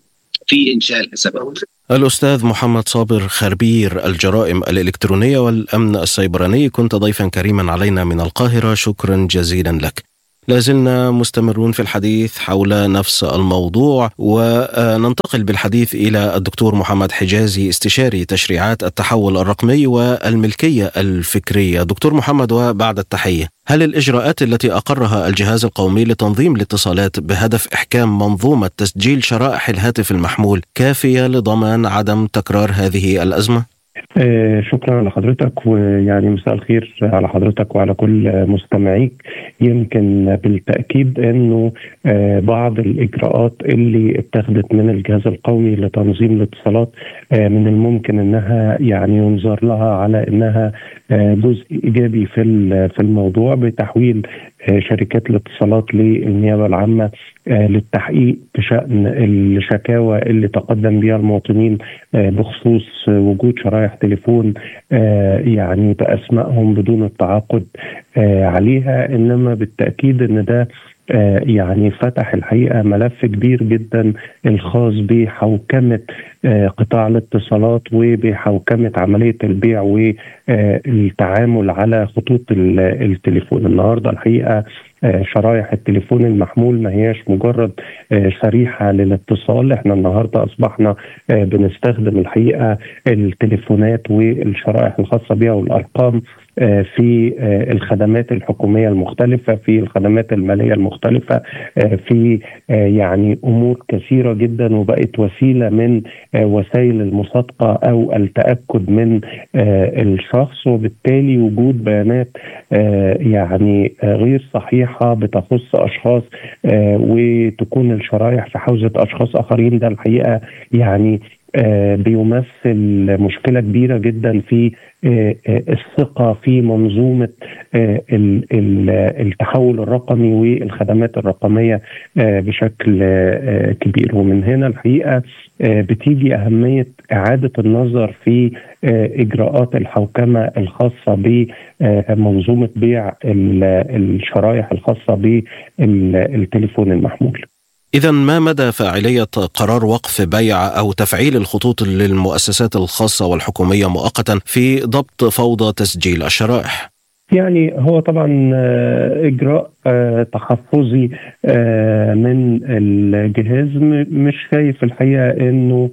F: في إنشاء الحسابات.
D: الأستاذ محمد صابر، خبير الجرائم الإلكترونية والأمن السيبراني، كنت ضيفا كريما علينا من القاهرة، شكرا جزيلا لك. لازلنا مستمرون في الحديث حول نفس الموضوع، وننتقل بالحديث إلى الدكتور محمد حجازي، استشاري تشريعات التحول الرقمي والملكية الفكرية. دكتور محمد، وبعد التحية، هل الإجراءات التي أقرها الجهاز القومي لتنظيم الاتصالات بهدف إحكام منظومة تسجيل شرائح الهاتف المحمول كافية لضمان عدم تكرار هذه الأزمة؟
G: شكرا لحضرتك، ويعني مساء الخير على حضرتك وعلى كل مستمعيك. يمكن بالتأكيد أنه بعض الإجراءات اللي اتخذت من الجهاز القومي لتنظيم الاتصالات من الممكن أنها يعني ينظر لها على أنها جزء إيجابي في الموضوع، بتحويل شركات الاتصالات للنيابة العامة للتحقيق بشأن الشكاوى اللي تقدم بها المواطنين بخصوص وجود شرائح تليفون يعني بأسمائهم بدون التعاقد عليها. إنما بالتأكيد أن ده يعني فتح الحقيقة ملف كبير جدا الخاص بحوكمة قطاع الاتصالات وبحوكمة عملية البيع والتعامل على خطوط التليفون. النهاردة الحقيقة شرائح التليفون المحمول ما هياش مجرد شريحة للاتصال. احنا النهاردة أصبحنا بنستخدم الحقيقة التليفونات والشرائح الخاصة بها والأرقام في الخدمات الحكومية المختلفة، في الخدمات المالية المختلفة، في يعني أمور كثيرة جدا، وبقت وسيلة من وسائل المصادقة أو التأكد من الشخص. وبالتالي وجود بيانات يعني غير صحيحة بتخص أشخاص وتكون الشرائح في حوزة أشخاص آخرين، ده الحقيقة يعني بيمثل مشكلة كبيرة جدا في الثقة في منظومة التحول الرقمي والخدمات الرقمية بشكل كبير. ومن هنا الحقيقة بتيجي أهمية إعادة النظر في إجراءات الحوكمة الخاصة بمنظومة بيع الشرائح الخاصة بالتليفون المحمول.
D: إذن ما مدى فاعلية قرار وقف بيع أو تفعيل الخطوط للمؤسسات الخاصة والحكومية مؤقتا في ضبط فوضى تسجيل الشرائح؟
G: يعني هو طبعا إجراء تحفظي من الجهاز، مش شايف الحقيقة إنه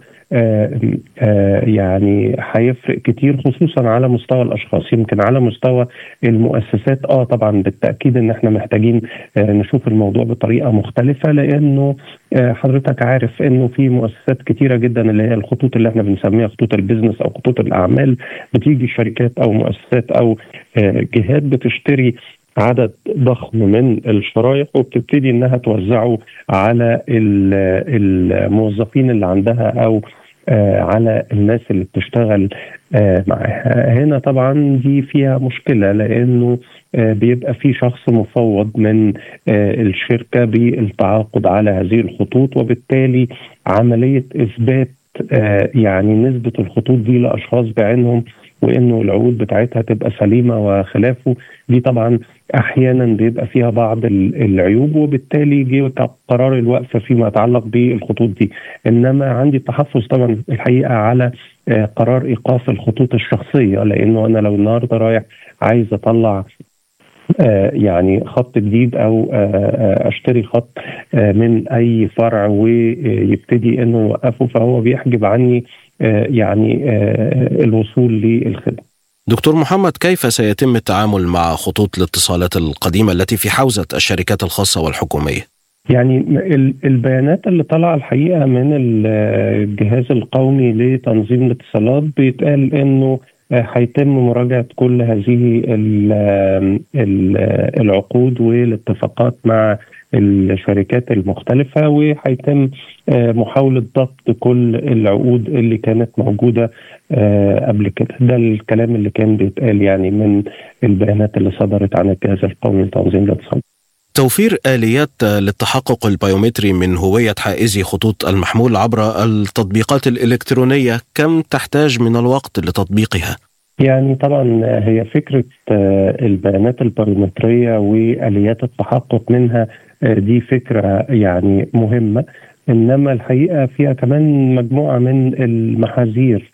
G: يعني هيفرق كتير خصوصا على مستوى الاشخاص. يمكن على مستوى المؤسسات طبعا بالتاكيد ان احنا محتاجين نشوف الموضوع بطريقه مختلفه، لانه حضرتك عارف انه في مؤسسات كتيره جدا اللي هي الخطوط اللي احنا بنسميها خطوط البيزنس او خطوط الاعمال، بتيجي شركات او مؤسسات او جهات بتشتري عدد ضخم من الشرائح وبتبتدي انها توزعه على الموظفين اللي عندها او على الناس اللي بتشتغل معها. هنا طبعا دي فيها مشكلة، لأنه بيبقى في شخص مفوض من الشركة بالتعاقد على هذه الخطوط، وبالتالي عملية إثبات يعني نسبة الخطوط دي لأشخاص بعينهم وإنه العقود بتاعتها تبقى سليمة وخلافه، دي طبعا أحيانا بيبقى فيها بعض العيوب، وبالتالي جه قرار الوقف فيما يتعلق بالخطوط دي. إنما عندي تحفظ طبعا الحقيقة على قرار إيقاف الخطوط الشخصية، لأنه أنا لو النهاردة رايح عايز أطلع يعني خط جديد او اشتري خط من اي فرع ويبتدي انه يوقفه، فهو بيحجب عني يعني الوصول للخدمه.
D: دكتور محمد، كيف سيتم التعامل مع خطوط الاتصالات القديمة التي في حوزة الشركات الخاصة والحكومية؟
G: يعني البيانات اللي طالعه الحقيقه من الجهاز القومي لتنظيم الاتصالات بيتقال انه هيتم مراجعه كل هذه العقود والاتفاقات مع الشركات المختلفه، وهيتم محاوله ضبط كل العقود اللي كانت موجوده قبل كده. ده الكلام اللي كان بيتقال يعني من البيانات اللي صدرت عن الجهاز القومي لتنظيم الاتصالات.
D: توفير آليات للتحقق البيومتري من هوية حائزي خطوط المحمول عبر التطبيقات الإلكترونية، كم تحتاج من الوقت لتطبيقها؟
G: يعني طبعا هي فكرة البيانات البيومترية وآليات التحقق منها دي فكرة يعني مهمة، إنما الحقيقة فيها كمان مجموعة من المحاذير.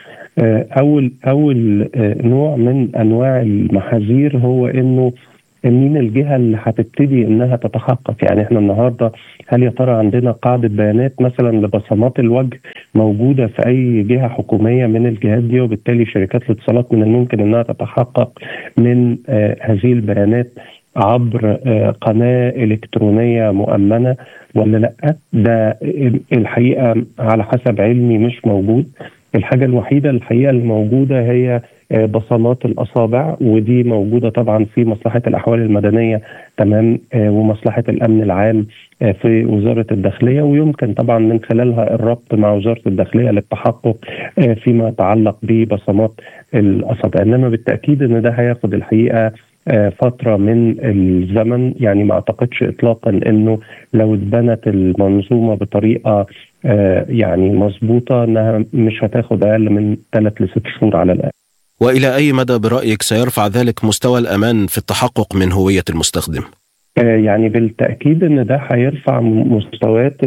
G: أول نوع من أنواع المحاذير هو إنه مين الجهة اللي هتبتدي انها تتحقق. يعني احنا النهاردة هل يا ترى عندنا قاعدة بيانات مثلا لبصمات الوجه موجودة في اي جهة حكومية من الجهات دي، وبالتالي شركات الاتصالات من الممكن انها تتحقق من هذه البيانات عبر قناة إلكترونية مؤمنة ولا لا؟ ده الحقيقة على حسب علمي مش موجود. الحاجة الوحيدة الحقيقة الموجودة هي بصمات الأصابع، ودي موجودة طبعا في مصلحة الأحوال المدنية تمام، ومصلحة الأمن العام في وزارة الداخلية، ويمكن طبعا من خلالها الربط مع وزارة الداخلية للتحقق فيما يتعلق ببصمات الأصابع. إنما بالتأكيد إن ده هياخد الحقيقة فترة من الزمن. يعني ما أعتقدش إطلاقا أنه لو اتبنت المنظومة بطريقة يعني مظبوطة أنها مش هتاخد أقل من 3 ل6 شهور على الأقل.
D: وإلى أي مدى برأيك سيرفع ذلك مستوى الأمان في التحقق من هوية المستخدم؟
G: يعني بالتأكيد أن ده هيرفع مستويات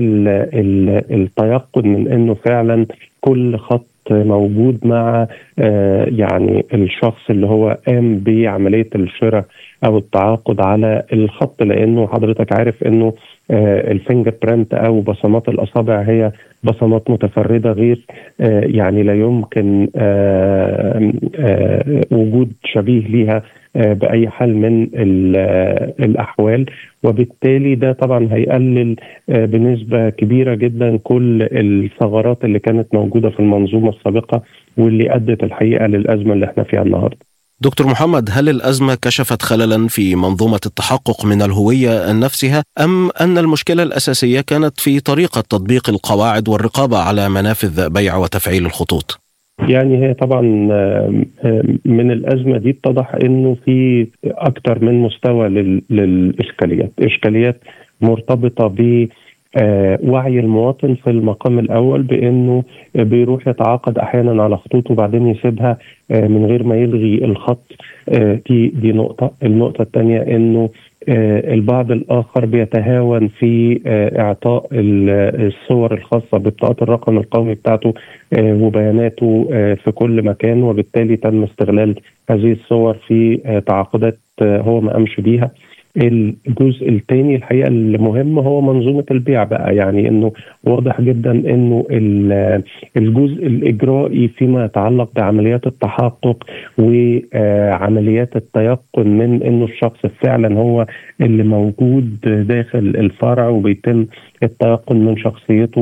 G: التيقن من أنه فعلا كل خط موجود مع يعني الشخص اللي هو قام بعملية الشراء أو التعاقد على الخط، لأنه حضرتك عارف أنه الفينجر برينت أو بصمات الأصابع هي بصمات متفردة، غير يعني لا يمكن وجود شبيه ليها بأي حال من الأحوال، وبالتالي ده طبعا هيقلل بنسبة كبيرة جدا كل الثغرات اللي كانت موجودة في المنظومة السابقة واللي أدت الحقيقة للأزمة اللي احنا فيها النهاردة.
D: دكتور محمد، هل الأزمة كشفت خللا في منظومة التحقق من الهوية نفسها، أم أن المشكلة الأساسية كانت في طريقة تطبيق القواعد والرقابة على منافذ بيع وتفعيل الخطوط؟
G: يعني هي طبعا من الأزمة دي اتضح أنه في أكثر من مستوى للإشكاليات، إشكاليات مرتبطة بوعي المواطن في المقام الأول بأنه بيروح يتعاقد أحيانا على خطوط وبعدين يسيبها من غير ما يلغي الخط. دي نقطة. النقطة الثانية أنه البعض الآخر بيتهاون في إعطاء الصور الخاصة ببطاقة الرقم القومي بتاعته وبياناته في كل مكان، وبالتالي تم استغلال هذه الصور في تعاقدات هو ما قامش بيها. الجزء الثاني الحقيقة المهم هو منظومة البيع بقى، يعني انه واضح جدا انه الجزء الاجرائي فيما يتعلق بعمليات التحقق وعمليات التيقن من انه الشخص فعلا هو اللي موجود داخل الفرع وبيتم التيقن من شخصيته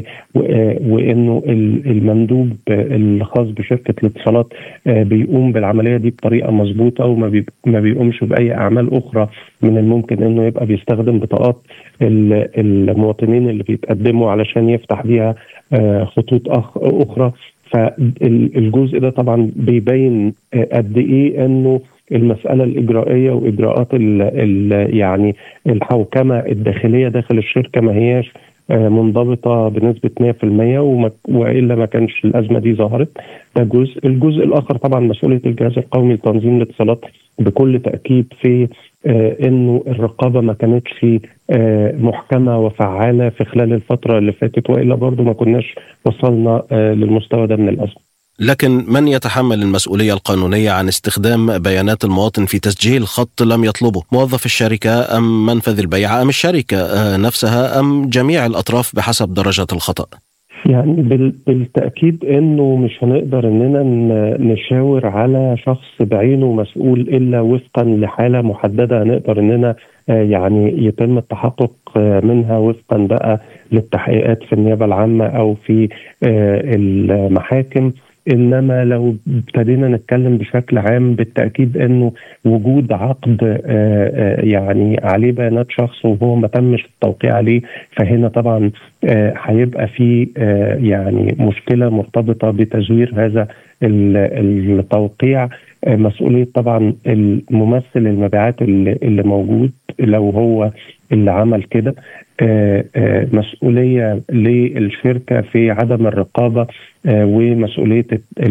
G: وانه المندوب الخاص بشركة الاتصالات بيقوم بالعملية دي بطريقة مظبوطة وما بيقومش بأي أعمال أخرى من الممكن انه يبقى بيستخدم بطاقات المواطنين اللي بيتقدموا علشان يفتح بيها خطوط اخرى. فالجزء ده طبعا بيبين قد ايه انه المسألة الإجرائية وإجراءات يعني الحوكمة الداخلية داخل الشركة ما هياش منضبطة بنسبة 100%، وإلا ما كانش الأزمة دي ظهرت. ده الجزء الآخر طبعا مسؤولية الجهاز القومي لتنظيم الاتصالات بكل تأكيد في إنه الرقابة ما كانتش محكمة وفعالة في خلال الفترة اللي فاتت، وإلا برضو ما كناش وصلنا للمستوى ده من الأزمة.
D: لكن من يتحمل المسؤولية القانونية عن استخدام بيانات المواطن في تسجيل خط لم يطلبه؟ موظف الشركة أم منفذ البيع أم الشركة نفسها أم جميع الأطراف بحسب درجة الخطأ؟
G: يعني بالتأكيد أنه مش هنقدر أننا نشاور على شخص بعينه مسؤول إلا وفقا لحالة محددة نقدر أننا يعني يتم التحقق منها وفقا بقى للتحقيقات في النيابة العامة أو في المحاكم. إنما لو ابتدينا نتكلم بشكل عام بالتأكيد أنه وجود عقد يعني عليه بيانات شخص وهو ما تمش التوقيع عليه، فهنا طبعا هيبقى في يعني مشكلة مرتبطة بتزوير هذا التوقيع. مسؤولية طبعا الممثل المبيعات اللي موجود لو هو اللي عمل كده، مسؤولية للشركة في عدم الرقابة، ومسؤولية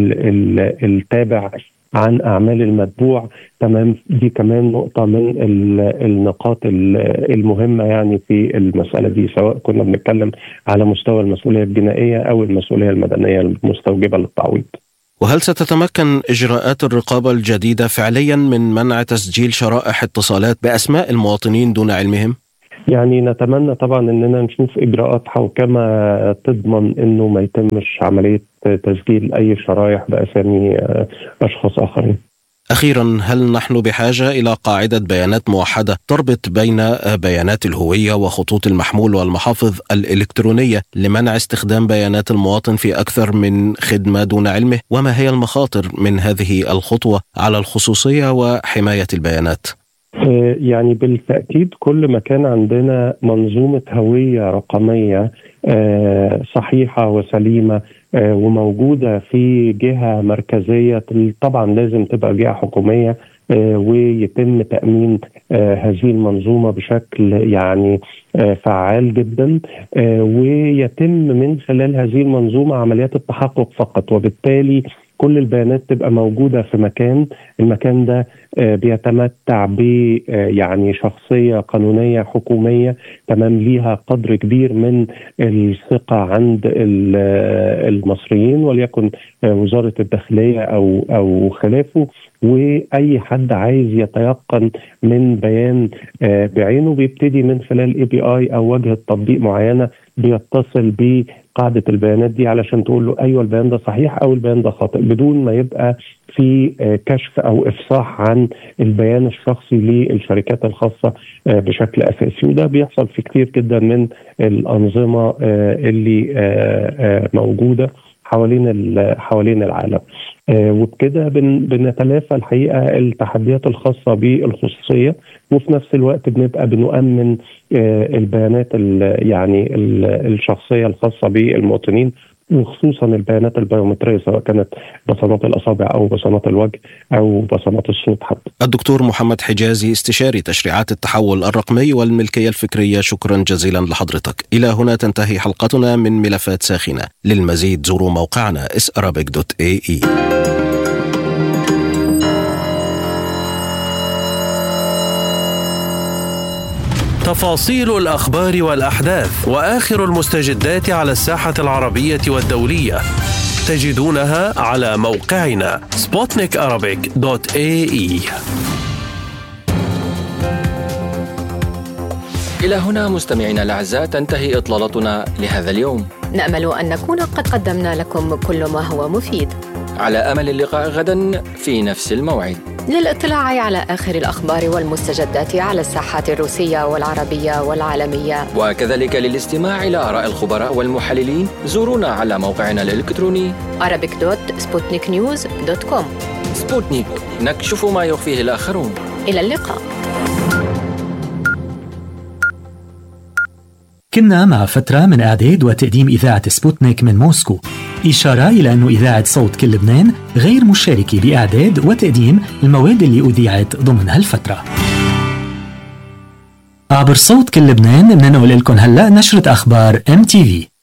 G: التابع عن أعمال المتبوع. تمام، دي كمان نقطة من النقاط المهمة يعني في المسألة دي، سواء كنا بنتكلم على مستوى المسؤولية الجنائية أو المسؤولية المدنية المستوجبة للتعويض.
D: وهل ستتمكن إجراءات الرقابة الجديدة فعليا من منع تسجيل شرائح اتصالات بأسماء المواطنين دون علمهم؟
G: يعني نتمنى طبعا أننا نشوف إجراءات حوكمة تضمن أنه ما يتمش عملية تسجيل أي شرائح بأسامي أشخاص آخرين.
D: أخيرا، هل نحن بحاجة إلى قاعدة بيانات موحدة تربط بين بيانات الهوية وخطوط المحمول والمحافظ الإلكترونية لمنع استخدام بيانات المواطن في أكثر من خدمة دون علمه؟ وما هي المخاطر من هذه الخطوة على الخصوصية وحماية البيانات؟
G: يعني بالتأكيد كل ما كان عندنا منظومة هوية رقمية صحيحة وسليمة وموجودة في جهة مركزية، طبعا لازم تبقى جهة حكومية ويتم تأمين هذه المنظومة بشكل يعني فعال جدا، ويتم من خلال هذه المنظومة عمليات التحقق فقط، وبالتالي كل البيانات تبقى موجودة في المكان ده بيتمتع ب يعني شخصية قانونية حكومية تمام ليها قدر كبير من الثقة عند المصريين، وليكن وزارة الداخلية أو خلافه. وأي حد عايز يتيقن من بيان بعينه بيبتدي من خلال API أو واجهة تطبيق معينة بيتصل بقاعدة البيانات دي علشان تقول له أيوة البيان ده صحيح أو البيان ده خاطئ، بدون ما يبقى في كشف أو إفصاح عن البيان الشخصي للشركات الخاصة بشكل أساسي. وده بيحصل في كتير جدا من الأنظمة اللي موجودة حوالين العالم. وبكده بنتلافى الحقيقة التحديات الخاصة بالخصوصية، وفي نفس الوقت بنبقى بنؤمن البيانات يعني الشخصية الخاصة بالمواطنين، وخصوصا البيانات البيومترية سواء كانت بصمات الأصابع أو بصمات الوجه أو بصمات الصوت حتى.
D: الدكتور محمد حجازي، استشاري تشريعات التحول الرقمي والملكية الفكرية، شكرا جزيلا لحضرتك. إلى هنا تنتهي حلقتنا من ملفات ساخنة. للمزيد زوروا موقعنا sarabic.ae.
B: تفاصيل الأخبار والأحداث وآخر المستجدات على الساحة العربية والدولية تجدونها على موقعنا sputnikarabic.ae.
H: إلى هنا مستمعينا الأعزاء تنتهي إطلالتنا لهذا اليوم.
I: نأمل أن نكون قد قدمنا لكم كل ما هو مفيد،
H: على أمل اللقاء غدا في نفس الموعد.
I: للاطلاع على آخر الأخبار والمستجدات على الساحات الروسية والعربية والعالمية،
H: وكذلك للاستماع إلى آراء الخبراء والمحللين، زورونا على موقعنا الإلكتروني
I: arabic.sputniknews.com.
H: سبوتنيك، نكشف ما يخفيه الآخرون.
I: إلى اللقاء.
J: كنا مع فترة من إعداد وتقديم إذاعة سبوتنيك من موسكو، إشارة إلى أن إذاعة صوت كل لبنان غير مشاركة بإعداد وتقديم المواد اللي أذيعت ضمن هالفترة. عبر صوت كل لبنان بننقل لكم هلأ نشرة أخبار MTV.